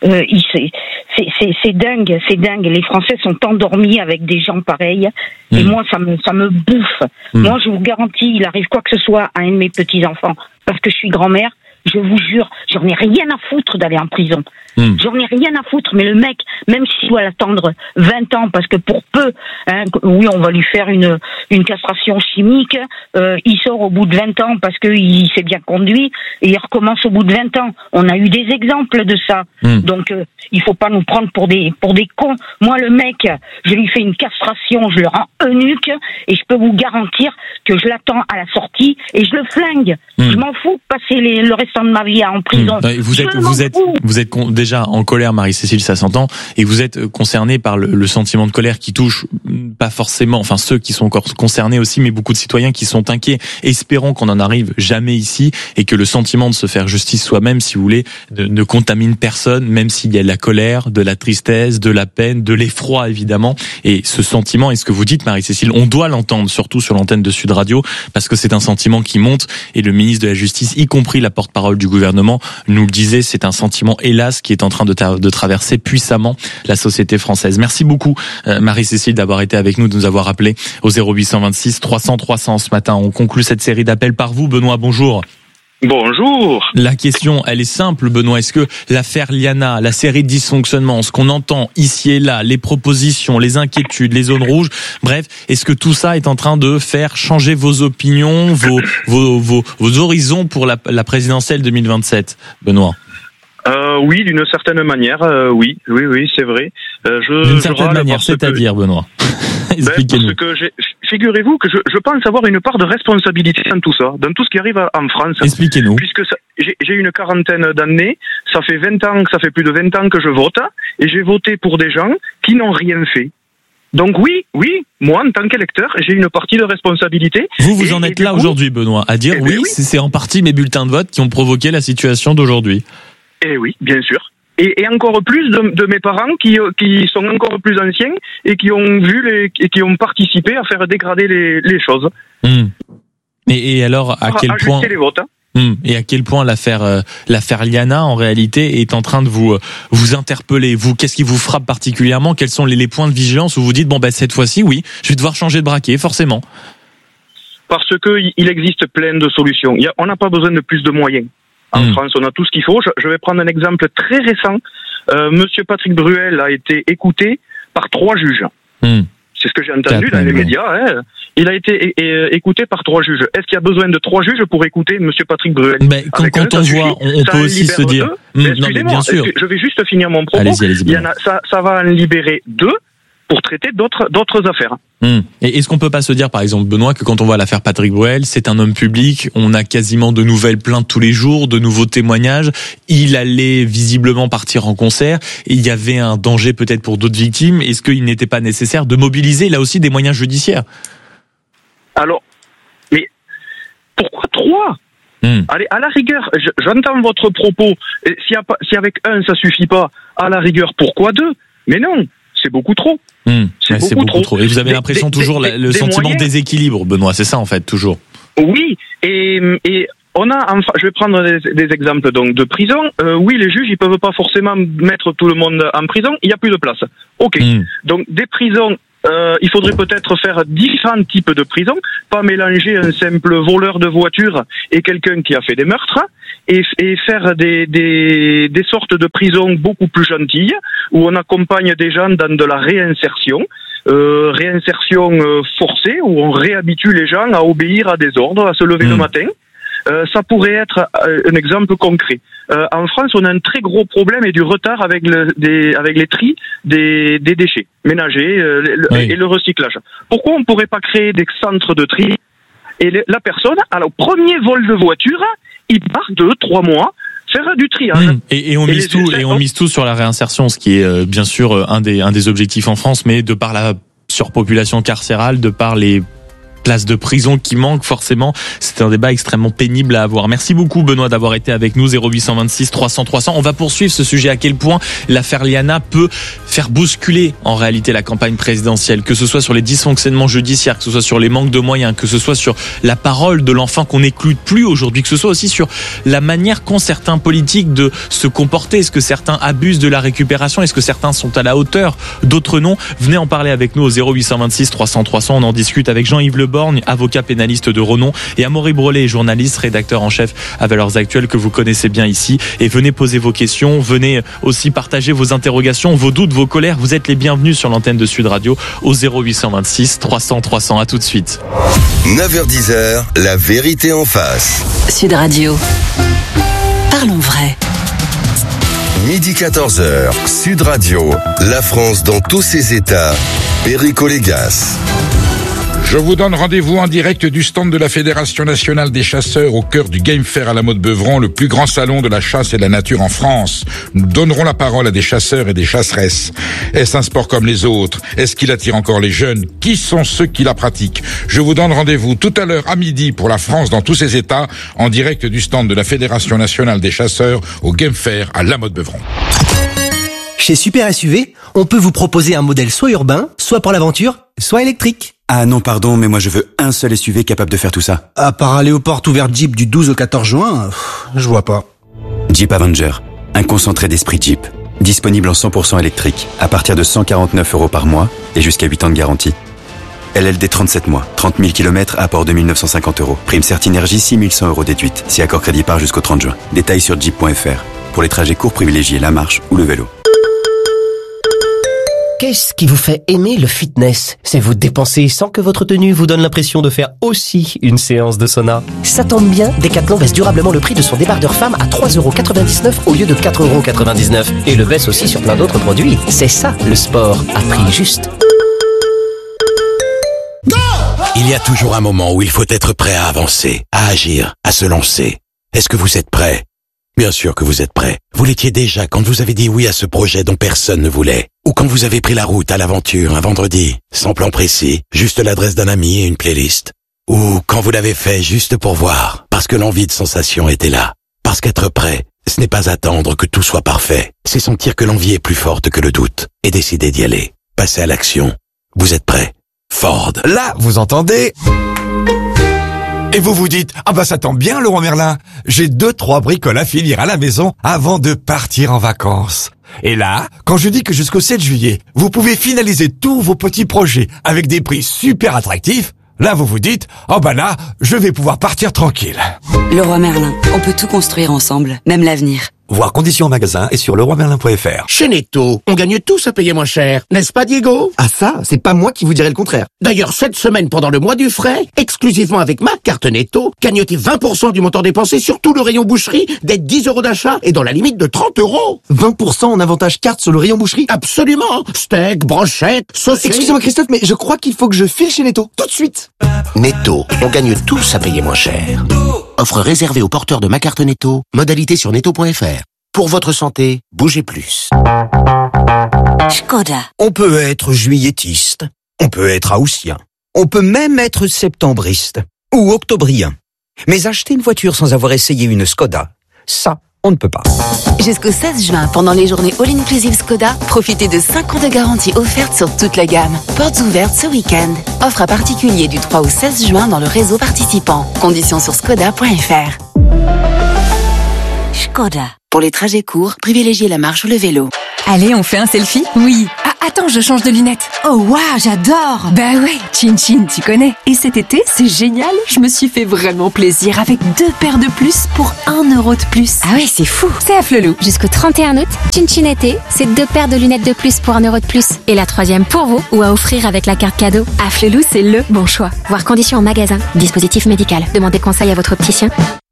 C'est dingue, c'est dingue. Les Français sont endormis avec des gens pareils. Et moi, ça me bouffe. Moi, je vous garantis, il arrive quoi que ce soit à un de mes petits-enfants. Parce que je suis grand-mère. Je vous jure, j'en ai rien à foutre d'aller en prison. J'en ai rien à foutre, mais le mec, même s'il doit attendre 20 ans, parce que pour peu, oui, on va lui faire une castration chimique, il sort au bout de 20 ans parce qu'il s'est bien conduit, et il recommence au bout de 20 ans. On a eu des exemples de ça. Donc, il faut pas nous prendre pour des cons. Moi, le mec, je lui fais une castration, je le rends eunuque, et je peux vous garantir que je l'attends à la sortie, et je le flingue. Je m'en fous de passer le restant de ma vie en prison. Vous êtes déjà en colère, Marie-Cécile, ça s'entend, et vous êtes concernée par le sentiment de colère qui touche pas forcément, enfin ceux qui sont encore concernés aussi, mais beaucoup de citoyens qui sont inquiets. Espérons qu'on n'en arrive jamais ici et que le sentiment de se faire justice soi-même, si vous voulez, ne contamine personne, même s'il y a de la colère, de la tristesse, de la peine, de l'effroi évidemment. Et ce sentiment, et ce que vous dites, Marie-Cécile, on doit l'entendre, surtout sur l'antenne de Sud Radio, parce que c'est un sentiment qui monte, et le ministre de la Justice, y compris la porte-parole du gouvernement, nous le disait, c'est un sentiment, hélas, qui est en train de traverser puissamment la société française. Merci beaucoup, Marie-Cécile, d'avoir été avec nous, de nous avoir appelé au 0826 300 300 ce matin. On conclut cette série d'appels par vous. Benoît, bonjour. Bonjour. La question, elle est simple, Benoît. Est-ce que l'affaire Liana, la série de dysfonctionnements, ce qu'on entend ici et là, les propositions, les inquiétudes, les zones rouges, bref, est-ce que tout ça est en train de faire changer vos opinions, vos horizons pour la présidentielle 2027, Benoît? Oui, d'une certaine manière, oui, c'est vrai. D'une certaine manière, c'est-à-dire, Benoît. Expliquez-nous. Parce que figurez-vous que je pense avoir une part de responsabilité dans tout ça, dans tout ce qui arrive en France. Expliquez-nous. Puisque j'ai une quarantaine d'années, ça fait plus de 20 ans que je vote, et j'ai voté pour des gens qui n'ont rien fait. Donc oui, moi, en tant qu'électeur, j'ai une partie de responsabilité. Vous en êtes là aujourd'hui, Benoît, à dire oui, c'est en partie mes bulletins de vote qui ont provoqué la situation d'aujourd'hui. Eh oui, bien sûr. Et encore plus de mes parents qui sont encore plus anciens et qui ont vu et qui ont participé à faire dégrader les choses. Et alors, à quel point les votes, et à quel point l'affaire Liana, en réalité, est en train de vous interpeller. Vous, qu'est-ce qui vous frappe particulièrement? Quels sont les points de vigilance où vous dites, cette fois-ci, oui, je vais devoir changer de braquet, forcément? Parce que il existe plein de solutions. On n'a pas besoin de plus de moyens. En France, on a tout ce qu'il faut. Je vais prendre un exemple très récent. Monsieur Patrick Bruel a été écouté par 3 juges. C'est ce que j'ai entendu dans les médias. Il a été écouté par 3 juges. Est-ce qu'il y a besoin de 3 juges pour écouter monsieur Patrick Bruel? Quand on voit, on peut aussi se dire... Excusez-moi, bien sûr. Je vais juste finir mon propos. Allez-y. Ça va en libérer 2. pour traiter d'autres affaires. Et est-ce qu'on peut pas se dire, par exemple, Benoît, que quand on voit l'affaire Patrick Bruel, c'est un homme public, on a quasiment de nouvelles plaintes tous les jours, de nouveaux témoignages, il allait visiblement partir en concert, et il y avait un danger peut-être pour d'autres victimes. Est-ce qu'il n'était pas nécessaire de mobiliser là aussi des moyens judiciaires? Alors, mais pourquoi 3? Allez, à la rigueur, j'entends votre propos, si avec un ça suffit pas, à la rigueur, pourquoi 2? Mais non, c'est beaucoup trop. C'est beaucoup trop. Et vous avez l'impression toujours le sentiment de déséquilibre, Benoît, c'est ça en fait, toujours. Oui, et on a, enfin, je vais prendre des exemples donc de prison. Oui, les juges, ils peuvent pas forcément mettre tout le monde en prison, il y a plus de place. Ok, donc des prisons. Il faudrait peut-être faire différents types de prisons, pas mélanger un simple voleur de voiture et quelqu'un qui a fait des meurtres, et faire des sortes de prisons beaucoup plus gentilles, où on accompagne des gens dans de la réinsertion forcée, où on réhabitue les gens à obéir à des ordres, à se lever le matin. Ça pourrait être un exemple concret. En France, on a un très gros problème et du retard avec les tris des déchets ménagers et le recyclage. Pourquoi on ne pourrait pas créer des centres de tri et la personne, alors premier vol de voiture, il part 2-3 mois faire du triage. Et on mise tout sur la réinsertion, ce qui est bien sûr un des objectifs en France, mais de par la surpopulation carcérale, de par les places de prison qui manquent forcément, c'est un débat extrêmement pénible à avoir. Merci beaucoup Benoît d'avoir été avec nous. 0826 300 300. On va poursuivre ce sujet, à quel point l'affaire Liana peut faire bousculer en réalité la campagne présidentielle, que ce soit sur les dysfonctionnements judiciaires, que ce soit sur les manques de moyens, que ce soit sur la parole de l'enfant qu'on n'écoute plus aujourd'hui, que ce soit aussi sur la manière qu'ont certains politiques de se comporter. Est-ce que certains abusent de la récupération? Est-ce que certains sont à la hauteur? D'autres non. Venez en parler avec nous au 0826 300 300. On en discute avec Jean-Yves Le Borgne, avocat pénaliste de renom, et Amaury Brelet, journaliste, rédacteur en chef à Valeurs Actuelles, que vous connaissez bien ici. Et venez poser vos questions, venez aussi partager vos interrogations, vos doutes, vos colères. Vous êtes les bienvenus sur l'antenne de Sud Radio au 0826 300 300. À tout de suite. 9h-10h, la vérité en face. Sud Radio. Parlons vrai. Midi 14h, Sud Radio, la France dans tous ses états. Perico Légas. Je vous donne rendez-vous en direct du stand de la Fédération nationale des chasseurs au cœur du Game Fair à la Motte-Beuvron, le plus grand salon de la chasse et de la nature en France. Nous donnerons la parole à des chasseurs et des chasseresses. Est-ce un sport comme les autres? Est-ce qu'il attire encore les jeunes? Qui sont ceux qui la pratiquent? Je vous donne rendez-vous tout à l'heure à midi pour la France dans tous ses états, en direct du stand de la Fédération nationale des chasseurs au Game Fair à la Motte-Beuvron. Chez Super SUV, on peut vous proposer un modèle soit urbain, soit pour l'aventure, soit électrique. Ah non, pardon, mais moi je veux un seul SUV capable de faire tout ça. À part aller aux portes ouvertes Jeep du 12 au 14 juin, je vois pas. Jeep Avenger, un concentré d'esprit Jeep. Disponible en 100% électrique, à partir de 149 € par mois et jusqu'à 8 ans de garantie. LLD 37 mois, 30 000 km, apport de 1 950 €. Prime Certinergie, 6 100 € déduite, si accord crédit par jusqu'au 30 juin. Détails sur jeep.fr. Pour les trajets courts, privilégiez la marche ou le vélo. Qu'est-ce qui vous fait aimer le fitness? C'est vous dépenser sans que votre tenue vous donne l'impression de faire aussi une séance de sauna. Ça tombe bien, Decathlon baisse durablement le prix de son débardeur femme à 3,99 € au lieu de 4,99 €. Et le baisse aussi sur plein d'autres produits. C'est ça, le sport à prix juste. Il y a toujours un moment où il faut être prêt à avancer, à agir, à se lancer. Est-ce que vous êtes prêt? Bien sûr que vous êtes prêt. Vous l'étiez déjà quand vous avez dit oui à ce projet dont personne ne voulait. Ou quand vous avez pris la route à l'aventure un vendredi, sans plan précis, juste l'adresse d'un ami et une playlist. Ou quand vous l'avez fait juste pour voir, parce que l'envie de sensation était là. Parce qu'être prêt, ce n'est pas attendre que tout soit parfait. C'est sentir que l'envie est plus forte que le doute et décider d'y aller. Passer à l'action. Vous êtes prêt. Ford. Là, vous entendez? Et vous vous dites, ah bah ça tombe bien Laurent Merlin, j'ai 2-3 bricoles à finir à la maison avant de partir en vacances. Et là, quand je dis que jusqu'au 7 juillet, vous pouvez finaliser tous vos petits projets avec des prix super attractifs, là vous vous dites, oh bah là, je vais pouvoir partir tranquille. Leroy Merlin, on peut tout construire ensemble, même l'avenir. Voir conditions en magasin et sur leroymerlin.fr. Chez Netto, on gagne tous à payer moins cher, n'est-ce pas Diego? Ah ça, c'est pas moi qui vous dirais le contraire. D'ailleurs, cette semaine, pendant le mois du frais, exclusivement avec ma carte Netto, gagnez 20% du montant dépensé sur tout le rayon boucherie, dès 10 € d'achat et dans la limite de 30 €. 20% en avantage carte sur le rayon boucherie? Absolument. Steak, brochette, saucisses... Excusez-moi Christophe, mais je crois qu'il faut que je file chez Netto, tout de suite. Netto, on gagne tous à payer moins cher. Offre réservée aux porteurs de ma carte Netto, modalité sur netto.fr. Pour votre santé, bougez plus. Škoda. On peut être juilletiste, on peut être haussien, on peut même être septembriste ou octobrien. Mais acheter une voiture sans avoir essayé une Škoda, ça, on ne peut pas. Jusqu'au 16 juin, pendant les journées All-Inclusive Škoda, profitez de 5 ans de garantie offerte sur toute la gamme. Portes ouvertes ce week-end. Offre à particulier du 3 au 16 juin dans le réseau participant. Conditions sur škoda.fr. Škoda. Pour les trajets courts, privilégiez la marche ou le vélo. Allez, on fait un selfie? Oui. Ah, attends, je change de lunettes. Oh, waouh, j'adore. Bah ouais, Chin Chin, tu connais. Et cet été, c'est génial. Je me suis fait vraiment plaisir avec 2 paires de plus pour 1 € de plus. Ah ouais, c'est fou. C'est à Flelou. Jusqu'au 31 août, Chin Chin été, c'est 2 paires de lunettes de plus pour 1 € de plus. Et la 3e pour vous ou à offrir avec la carte cadeau. À Flelou, c'est le bon choix. Voir conditions en magasin. Dispositif médical. Demandez conseil à votre opticien.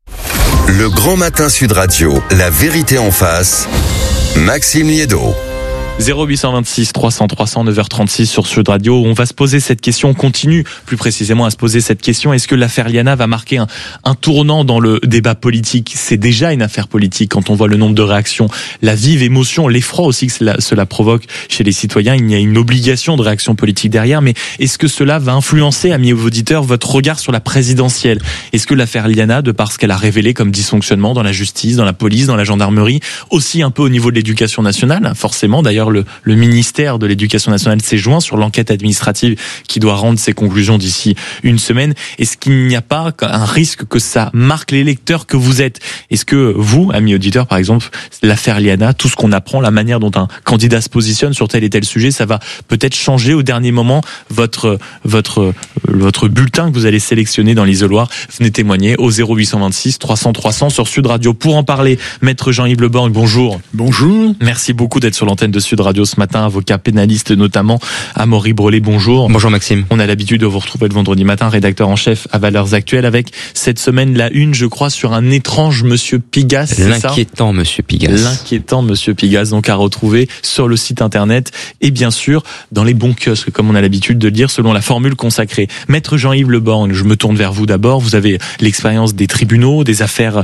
Le Grand Matin Sud Radio, la vérité en face, Maxime Liédot. 0826 300 300 9h36 sur Sud Radio. On va se poser cette question, on continue plus précisément à se poser cette question. Est-ce que l'affaire Liana va marquer un tournant dans le débat politique? C'est déjà une affaire politique quand on voit le nombre de réactions, la vive émotion, l'effroi aussi que cela provoque chez les citoyens. Il y a une obligation de réaction politique derrière, mais est-ce que cela va influencer, amis auditeurs, votre regard sur la présidentielle? Est-ce que l'affaire Liana, de par ce qu'elle a révélé comme dysfonctionnement dans la justice, dans la police, dans la gendarmerie, aussi un peu au niveau de l'éducation nationale, forcément, d'ailleurs le ministère de l'Éducation nationale s'est joint sur l'enquête administrative qui doit rendre ses conclusions d'ici une semaine. Est-ce qu'il n'y a pas un risque que ça marque les lecteurs que vous êtes? Est-ce que vous, amis auditeurs, par exemple, l'affaire Liana, tout ce qu'on apprend, la manière dont un candidat se positionne sur tel et tel sujet, ça va peut-être changer au dernier moment votre bulletin que vous allez sélectionner dans l'isoloir? Venez témoigner au 0826 300 300 sur Sud Radio. Pour en parler, Maître Jean-Yves Le Borgne, bonjour. Bonjour. Merci beaucoup d'être sur l'antenne de Sud Radio ce matin, avocat pénaliste notamment. Amaury Brelet, bonjour. Bonjour Maxime. On a l'habitude de vous retrouver le vendredi matin, rédacteur en chef à Valeurs Actuelles, avec cette semaine la une, je crois, sur un étrange Monsieur Pigasse. L'inquiétant Monsieur Pigasse. L'inquiétant Monsieur Pigasse, donc à retrouver sur le site internet et bien sûr dans les bons kiosques, comme on a l'habitude de le dire, selon la formule consacrée. Maître Jean-Yves Le Borgne, je me tourne vers vous d'abord. Vous avez l'expérience des tribunaux, des affaires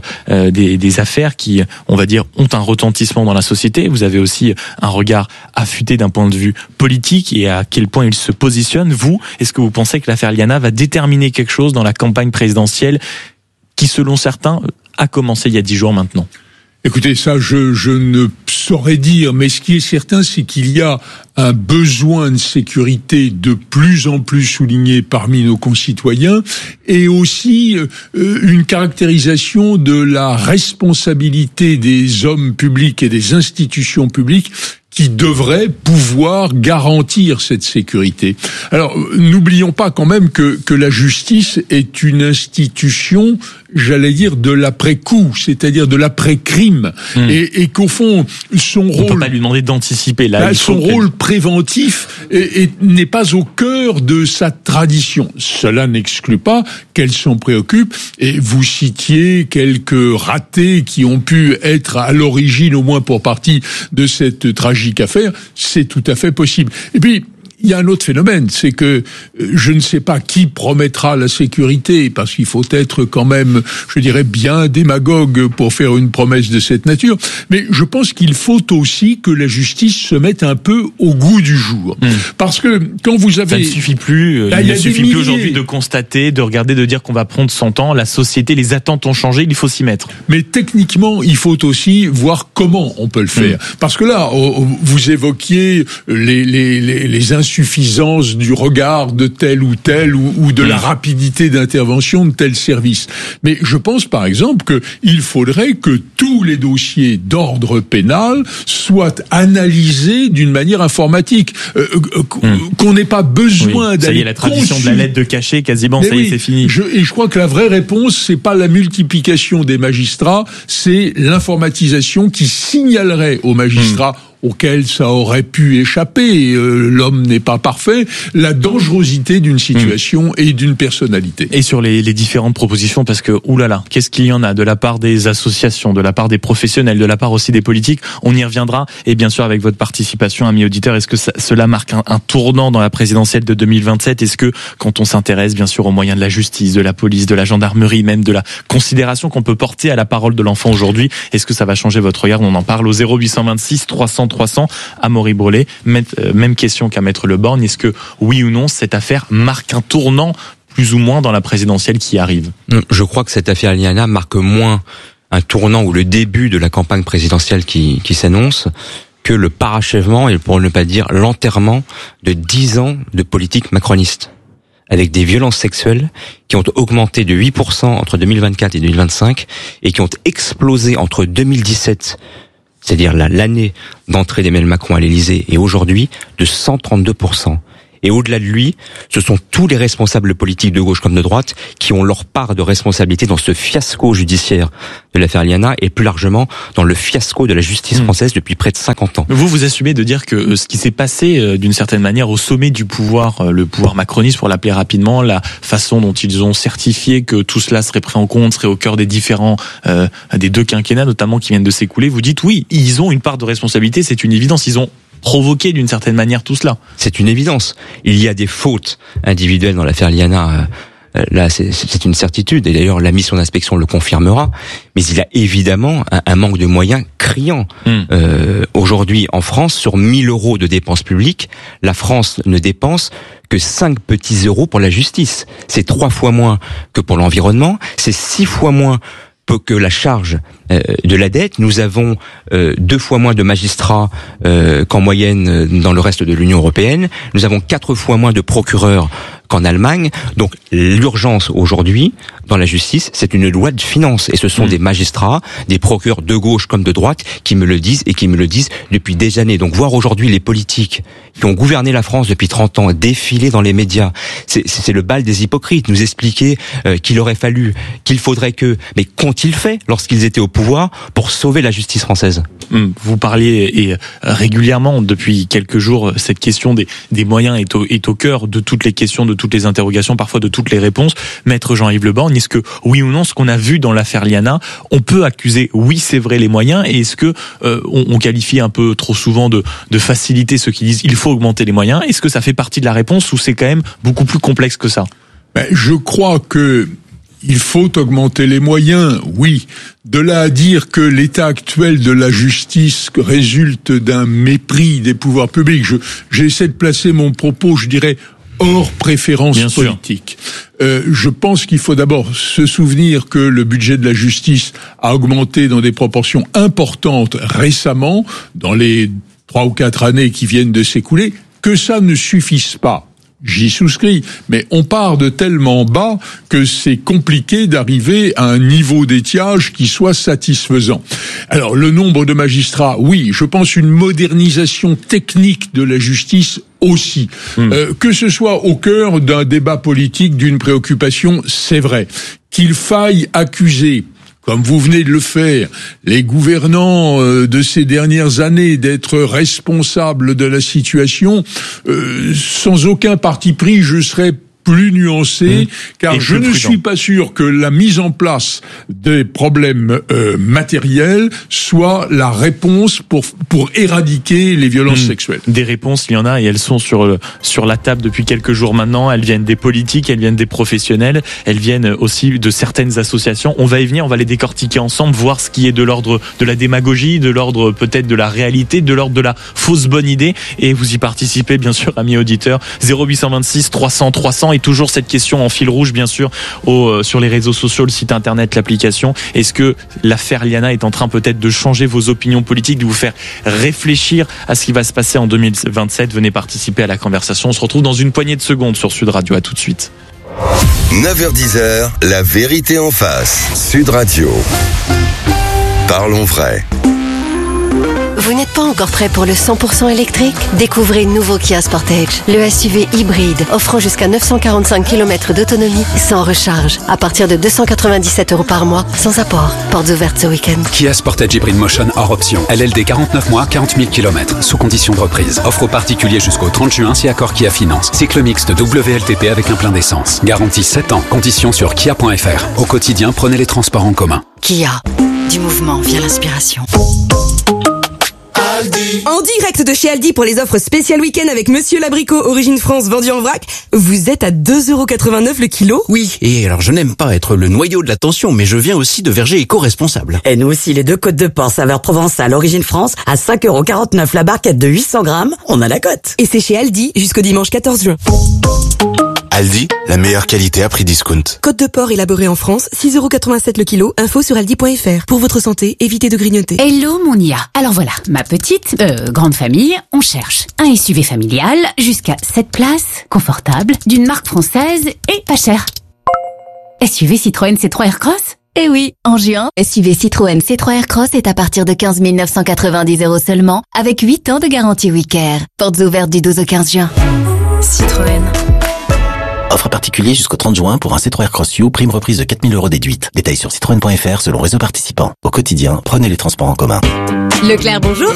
qui, on va dire, ont un retentissement dans la société. Vous avez aussi un regard affûté d'un point de vue politique et à quel point il se positionne. Vous, est-ce que vous pensez que l'affaire Liana va déterminer quelque chose dans la campagne présidentielle qui, selon certains, a commencé il y a 10 jours maintenant? Écoutez, ça, je ne saurais dire, mais ce qui est certain, c'est qu'il y a un besoin de sécurité de plus en plus souligné parmi nos concitoyens et aussi une caractérisation de la responsabilité des hommes publics et des institutions publiques qui devraient pouvoir garantir cette sécurité. Alors, n'oublions pas quand même que la justice est une institution, j'allais dire, de l'après-coup, c'est-à-dire de l'après-crime, et qu'au fond, son rôle... On peut pas lui demander d'anticiper, là. Son rôle préventif n'est pas au cœur de sa tradition. Cela n'exclut pas qu'elle s'en préoccupe, et vous citiez quelques ratés qui ont pu être à l'origine, au moins pour partie, de cette tragique affaire, c'est tout à fait possible. Et puis, il y a un autre phénomène, c'est que je ne sais pas qui promettra la sécurité, parce qu'il faut être quand même, je dirais, bien démagogue pour faire une promesse de cette nature, mais je pense qu'il faut aussi que la justice se mette un peu au goût du jour. Parce que quand vous avez... Ça ne suffit plus, il ne suffit plus aujourd'hui de constater, de regarder, de dire qu'on va prendre son temps, la société, les attentes ont changé, il faut s'y mettre. Mais techniquement, il faut aussi voir comment on peut le faire. Parce que là, vous évoquiez les insultes l'insuffisance du regard de tel ou tel ou de la rapidité d'intervention de tel service. Mais je pense par exemple qu'il faudrait que tous les dossiers d'ordre pénal soient analysés d'une manière informatique, qu'on n'ait pas besoin d'aller. Ça y est, la tradition de la lettre de cachet, quasiment, mais ça y est, c'est fini. Et je crois que la vraie réponse, c'est pas la multiplication des magistrats, c'est l'informatisation qui signalerait aux magistrats auquel ça aurait pu échapper, l'homme n'est pas parfait, la dangerosité d'une situation et d'une personnalité. Et sur les différentes propositions, parce que, oulala, qu'est-ce qu'il y en a de la part des associations, de la part des professionnels, de la part aussi des politiques, on y reviendra, et bien sûr avec votre participation, amis auditeurs, est-ce que cela marque un tournant dans la présidentielle de 2027 ? Est-ce que, quand on s'intéresse bien sûr aux moyens de la justice, de la police, de la gendarmerie, même de la considération qu'on peut porter à la parole de l'enfant aujourd'hui, est-ce que ça va changer votre regard ? On en parle au 0826 300 300. Amaury Brelet, même question qu'à Maître Le Borgne. Est-ce que, oui ou non, cette affaire marque un tournant plus ou moins dans la présidentielle qui arrive ? Je crois que cette affaire Liana marque moins un tournant ou le début de la campagne présidentielle qui s'annonce que le parachèvement, et pour ne pas dire l'enterrement, de 10 ans de politique macroniste, avec des violences sexuelles qui ont augmenté de 8% entre 2024 et 2025 et qui ont explosé entre 2017, c'est-à-dire l'année d'entrée d'Emmanuel Macron à l'Élysée, et aujourd'hui, de 132%. Et au-delà de lui, ce sont tous les responsables politiques de gauche comme de droite qui ont leur part de responsabilité dans ce fiasco judiciaire de l'affaire Liana et plus largement dans le fiasco de la justice française depuis près de 50 ans. Vous assumez de dire que ce qui s'est passé d'une certaine manière au sommet du pouvoir, le pouvoir macroniste pour l'appeler rapidement, la façon dont ils ont certifié que tout cela serait pris en compte, serait au cœur des différents, des deux quinquennats notamment qui viennent de s'écouler, vous dites oui, ils ont une part de responsabilité, c'est une évidence, ils ont provoquer d'une certaine manière tout cela. C'est une évidence. Il y a des fautes individuelles dans l'affaire Liana. Là, c'est une certitude. Et d'ailleurs, la mission d'inspection le confirmera. Mais il y a évidemment un manque de moyens criant. Aujourd'hui, en France, sur 1000 € de dépenses publiques, la France ne dépense que 5 petits euros pour la justice. C'est 3 fois moins que pour l'environnement. C'est 6 fois moins que la charge de la dette. Nous avons 2 fois moins de magistrats qu'en moyenne dans le reste de l'Union européenne. Nous avons 4 fois moins de procureurs qu'en Allemagne. Donc l'urgence aujourd'hui dans la justice, c'est une loi de finances. Et ce sont des magistrats, des procureurs de gauche comme de droite qui me le disent et qui me le disent depuis des années. Donc voir aujourd'hui les politiques qui ont gouverné la France depuis 30 ans défiler dans les médias, c'est le bal des hypocrites. Nous expliquer qu'il faudrait que... Mais qu'ont-ils fait lorsqu'ils étaient au pouvoir pour sauver la justice française ? Vous parliez et régulièrement depuis quelques jours, cette question des moyens est au cœur de toutes les questions, de toutes les interrogations, parfois de toutes les réponses. Maître Jean-Yves Le Borgne, est-ce que oui ou non, ce qu'on a vu dans l'affaire Liana, on peut accuser, oui c'est vrai, les moyens, et est-ce que on qualifie un peu trop souvent de facilité ceux qui disent il faut augmenter les moyens? Est-ce que ça fait partie de la réponse ou c'est quand même beaucoup plus complexe que ça? Je crois que il faut augmenter les moyens, oui. De là à dire que l'état actuel de la justice résulte d'un mépris des pouvoirs publics, j'essaie de placer mon propos, je dirais, hors préférence politique. Je pense qu'il faut d'abord se souvenir que le budget de la justice a augmenté dans des proportions importantes récemment, dans les 3 ou 4 années qui viennent de s'écouler, que ça ne suffise pas. J'y souscris, mais on part de tellement bas que c'est compliqué d'arriver à un niveau d'étiage qui soit satisfaisant. Alors, le nombre de magistrats, oui, je pense une modernisation technique de la justice aussi. Que ce soit au cœur d'un débat politique, d'une préoccupation, c'est vrai. Qu'il faille accuser, comme vous venez de le faire, les gouvernants de ces dernières années d'être responsables de la situation, sans aucun parti pris, je serais plus nuancé, car je ne suis pas sûr que la mise en place des problèmes matériels soit la réponse pour éradiquer les violences sexuelles. Des réponses, il y en a, et elles sont sur la table depuis quelques jours maintenant. Elles viennent des politiques, elles viennent des professionnels, elles viennent aussi de certaines associations. On va y venir, on va les décortiquer ensemble, voir ce qui est de l'ordre de la démagogie, de l'ordre peut-être de la réalité, de l'ordre de la fausse bonne idée. Et vous y participez, bien sûr, amis auditeurs. 0826 300 300. Et toujours cette question en fil rouge, bien sûr, sur les réseaux sociaux, le site internet, l'application. Est-ce que l'affaire Liana est en train peut-être de changer vos opinions politiques, de vous faire réfléchir à ce qui va se passer en 2027? Venez participer à la conversation. On se retrouve dans une poignée de secondes sur Sud Radio. À tout de suite. 9h-10h, la vérité en face. Sud Radio. Parlons vrai. Vous n'êtes pas encore prêt pour le 100% électrique? Découvrez nouveau Kia Sportage, le SUV hybride offrant jusqu'à 945 km d'autonomie sans recharge, à partir de 297 € par mois, sans apport. Portes ouvertes ce week-end. Kia Sportage Hybrid Motion hors option. LLD 49 mois, 40 000 km, sous condition de reprise. Offre aux particuliers jusqu'au 30 juin si accord Kia Finance. Cycle mixte WLTP avec un plein d'essence. Garantie 7 ans. Conditions sur kia.fr. Au quotidien, prenez les transports en commun. Kia. Du mouvement vient l'inspiration. En direct de chez Aldi pour les offres spéciales week-end avec Monsieur Labricot, origine France, vendu en vrac. Vous êtes à 2,89 € le kilo. Oui, et alors je n'aime pas être le noyau de l'attention, mais je viens aussi de Verger éco-responsable. Et nous aussi, les 2 côtes de porc saveur provençale, origine France, à 5,49 € la barquette de 800 grammes, on a la cote. Et c'est chez Aldi jusqu'au dimanche 14 juin. Aldi, la meilleure qualité à prix discount. Côte de porc élaborée en France, 6,87 € le kilo. Info sur aldi.fr. Pour votre santé, évitez de grignoter. Hello mon IA. Alors voilà, ma petite, grande famille, on cherche un SUV familial, jusqu'à 7 places, confortable, d'une marque française et pas cher. SUV Citroën C3 Aircross? Eh oui, en juin, SUV Citroën C3 Aircross est à partir de 15 990 € seulement, avec 8 ans de garantie WeCare. Portes ouvertes du 12 au 15 juin. Citroën. Offre particulier jusqu'au 30 juin pour un C3 Aircross U, prime reprise de 4 000 € déduite. Détails sur citroën.fr selon réseau participant. Au quotidien, prenez les transports en commun. Leclerc, bonjour.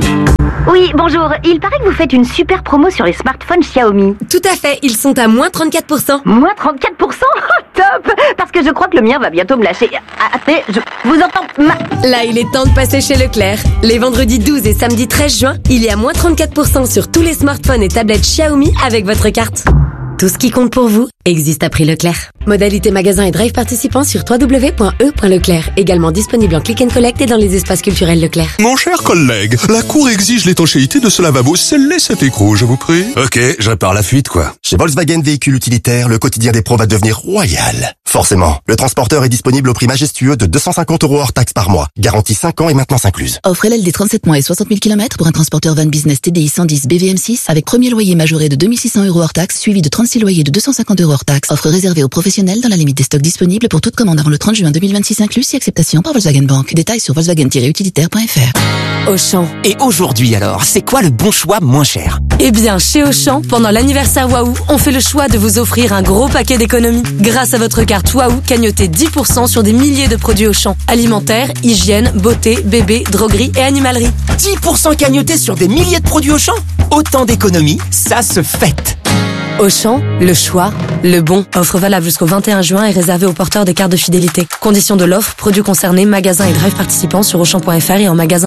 Oui, bonjour. Il paraît que vous faites une super promo sur les smartphones Xiaomi. Tout à fait, ils sont à moins 34%. Moins 34%? Oh, top! Parce que je crois que le mien va bientôt me lâcher. Attendez, je vous entends Là, il est temps de passer chez Leclerc. Les vendredis 12 et samedi 13 juin, il y a moins 34% sur tous les smartphones et tablettes Xiaomi avec votre carte. Tout ce qui compte pour vous existe à prix Leclerc. Modalité magasin et drive participants sur www.e.leclerc. Également disponible en click and collect et dans les espaces culturels Leclerc. Mon cher collègue, la Cour exige l'étanchéité de ce lavabo. Scellez cet écrou, je vous prie. Ok, je répare la fuite, quoi. Chez Volkswagen Véhicules Utilitaires, le quotidien des pros va devenir royal. Forcément, le transporteur est disponible au prix majestueux de 250 € hors taxe par mois. Garantie 5 ans et maintenance incluse. Offre LLD 37 mois et 60 000 km pour un transporteur van business TDI 110 BVM6 avec premier loyer majoré de 2 600 € hors taxe, suivi de 36 loyers de 250 € hors taxe. Offre réservée aux professionnels dans la limite des stocks disponibles pour toute commande avant le 30 juin 2026 inclus, si acceptation par Volkswagen Bank. Détails sur volkswagen-utilitaire.fr. Auchan. Et aujourd'hui alors, c'est quoi le bon choix moins cher? Eh bien, chez Auchan, pendant l'anniversaire Waouh, on fait le choix de vous offrir un gros paquet d'économies. Grâce à votre carte Waouh, cagnotez 10% sur des milliers de produits Auchan. Alimentaire, hygiène, beauté, bébé, droguerie et animalerie. 10% cagnotés sur des milliers de produits Auchan? Autant d'économies, ça se fête. Auchan, le choix, le bon. Offre valable jusqu'au 21 juin et réservée aux porteurs des cartes de fidélité. Conditions de l'offre, produits concernés, magasins et drive participants sur Auchan.fr et en magasin.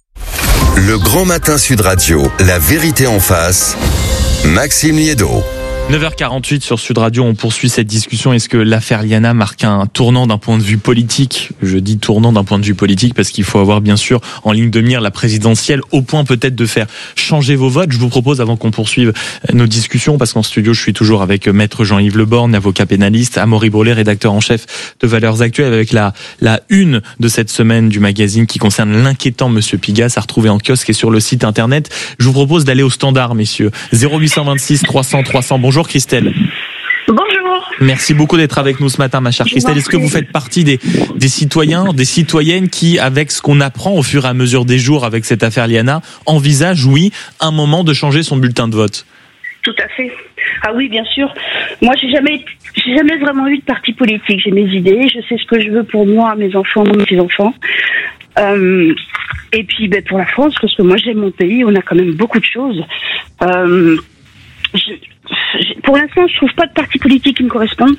Le Grand Matin Sud Radio, la vérité en face. Maxime Liédo. 9h48 sur Sud Radio, on poursuit cette discussion. Est-ce que l'affaire Liana marque un tournant d'un point de vue politique? Je dis tournant d'un point de vue politique parce qu'il faut avoir bien sûr en ligne de mire la présidentielle, au point peut-être de faire changer vos votes. Je vous propose, avant qu'on poursuive nos discussions, parce qu'en studio je suis toujours avec maître Jean-Yves Leborgne, avocat pénaliste, Amaury Brelet, rédacteur en chef de Valeurs Actuelles, avec la une de cette semaine du magazine qui concerne l'inquiétant Monsieur Pigasse, à retrouver en kiosque et sur le site internet. Je vous propose d'aller au standard, messieurs. 0826 300 300. Bonjour Christelle. Bonjour. Merci beaucoup d'être avec nous ce matin, ma chère Christelle. Est-ce que vous faites partie des citoyens, des citoyennes qui, avec ce qu'on apprend au fur et à mesure des jours avec cette affaire Liana, envisagent, oui, un moment de changer son bulletin de vote? Tout à fait. Ah oui, bien sûr. Moi, j'ai jamais vraiment eu de parti politique. J'ai mes idées, je sais ce que je veux pour moi, mes enfants, mes petits-enfants. Et puis, pour la France, parce que moi, j'aime mon pays, on a quand même beaucoup de choses. Pour l'instant, je trouve pas de parti politique qui me corresponde.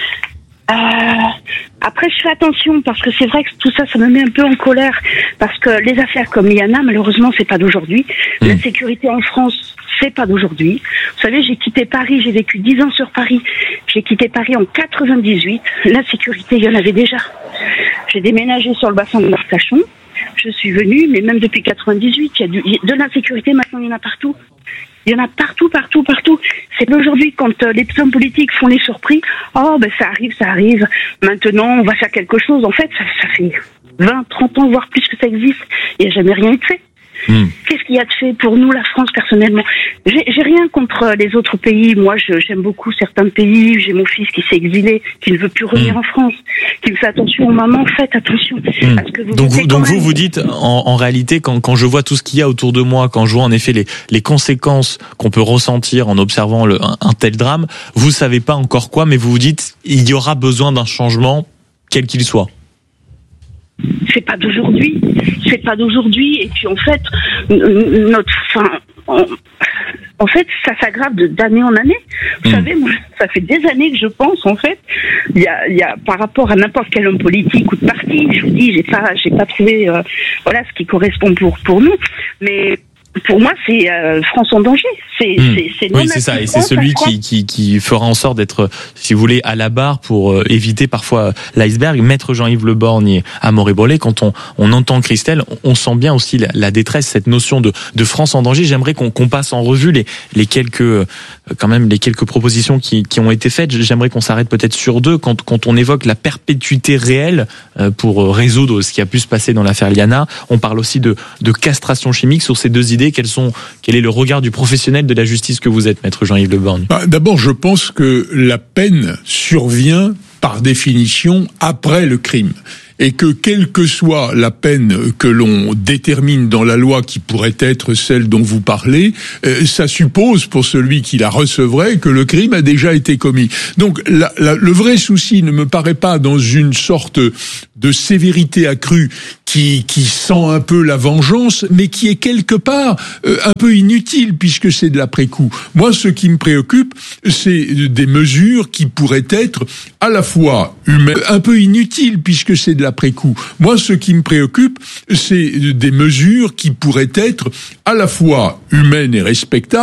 Après, je fais attention parce que c'est vrai que tout ça me met un peu en colère parce que les affaires comme Liana, malheureusement, c'est pas d'aujourd'hui. La sécurité en France, c'est pas d'aujourd'hui. Vous savez, j'ai quitté Paris, j'ai vécu 10 ans sur Paris. J'ai quitté Paris en 98. La sécurité, il y en avait déjà. J'ai déménagé sur le bassin de l'Arcachon. Je suis venue, mais même depuis 98, il y a de l'insécurité, maintenant il y en a partout. Il y en a partout. C'est aujourd'hui quand les hommes politiques font les surpris. Oh, ben ça arrive. Maintenant, on va faire quelque chose. En fait, ça fait 20, 30 ans, voire plus que ça existe. Il n'y a jamais rien eu de fait. Qu'est-ce qu'il y a de fait pour nous, la France, personnellement? J'ai rien contre les autres pays. Moi, j'aime beaucoup certains pays. J'ai mon fils qui s'est exilé, qui ne veut plus revenir en France, qui me fait attention. Maman, faites attention. À ce que vous vous dites, en réalité, quand je vois tout ce qu'il y a autour de moi, quand je vois en effet les conséquences qu'on peut ressentir en observant un tel drame, vous savez pas encore quoi, mais vous vous dites, il y aura besoin d'un changement, quel qu'il soit. C'est pas d'aujourd'hui. Et puis en fait, en fait, ça s'aggrave d'année en année. Vous savez, moi, ça fait des années que je pense, en fait, il y a par rapport à n'importe quel homme politique ou de parti, je vous dis, j'ai pas trouvé, ce qui correspond pour nous, mais pour moi, c'est France en danger. C'est oui, c'est ça, et c'est celui qui fera en sorte d'être, si vous voulez, à la barre pour éviter parfois l'iceberg. Maître Jean-Yves Le Borgne à Amaury-Brollet, quand on entend Christelle, on sent bien aussi la détresse, cette notion de France en danger. J'aimerais qu'on passe en revue les quelques propositions qui ont été faites. J'aimerais qu'on s'arrête peut-être sur deux quand on évoque la perpétuité réelle pour résoudre ce qui a pu se passer dans l'affaire Liana. On parle aussi de castration chimique. Sur ces deux idées, quel est le regard du professionnel de la justice que vous êtes, Maître Jean-Yves Le Borgne? D'abord, je pense que la peine survient par définition après le crime. Et que quelle que soit la peine que l'on détermine dans la loi, qui pourrait être celle dont vous parlez, ça suppose pour celui qui la recevrait que le crime a déjà été commis. Donc le vrai souci ne me paraît pas dans une sorte de sévérité accrue qui sent un peu la vengeance, mais qui est quelque part un peu inutile puisque c'est de l'après-coup. Moi, ce qui me préoccupe, c'est des mesures qui pourraient être à la fois humaines, un peu inutiles puisque c'est de l'après-coup. Moi, ce qui me préoccupe, c'est des mesures qui pourraient être à la fois humaines et respectables,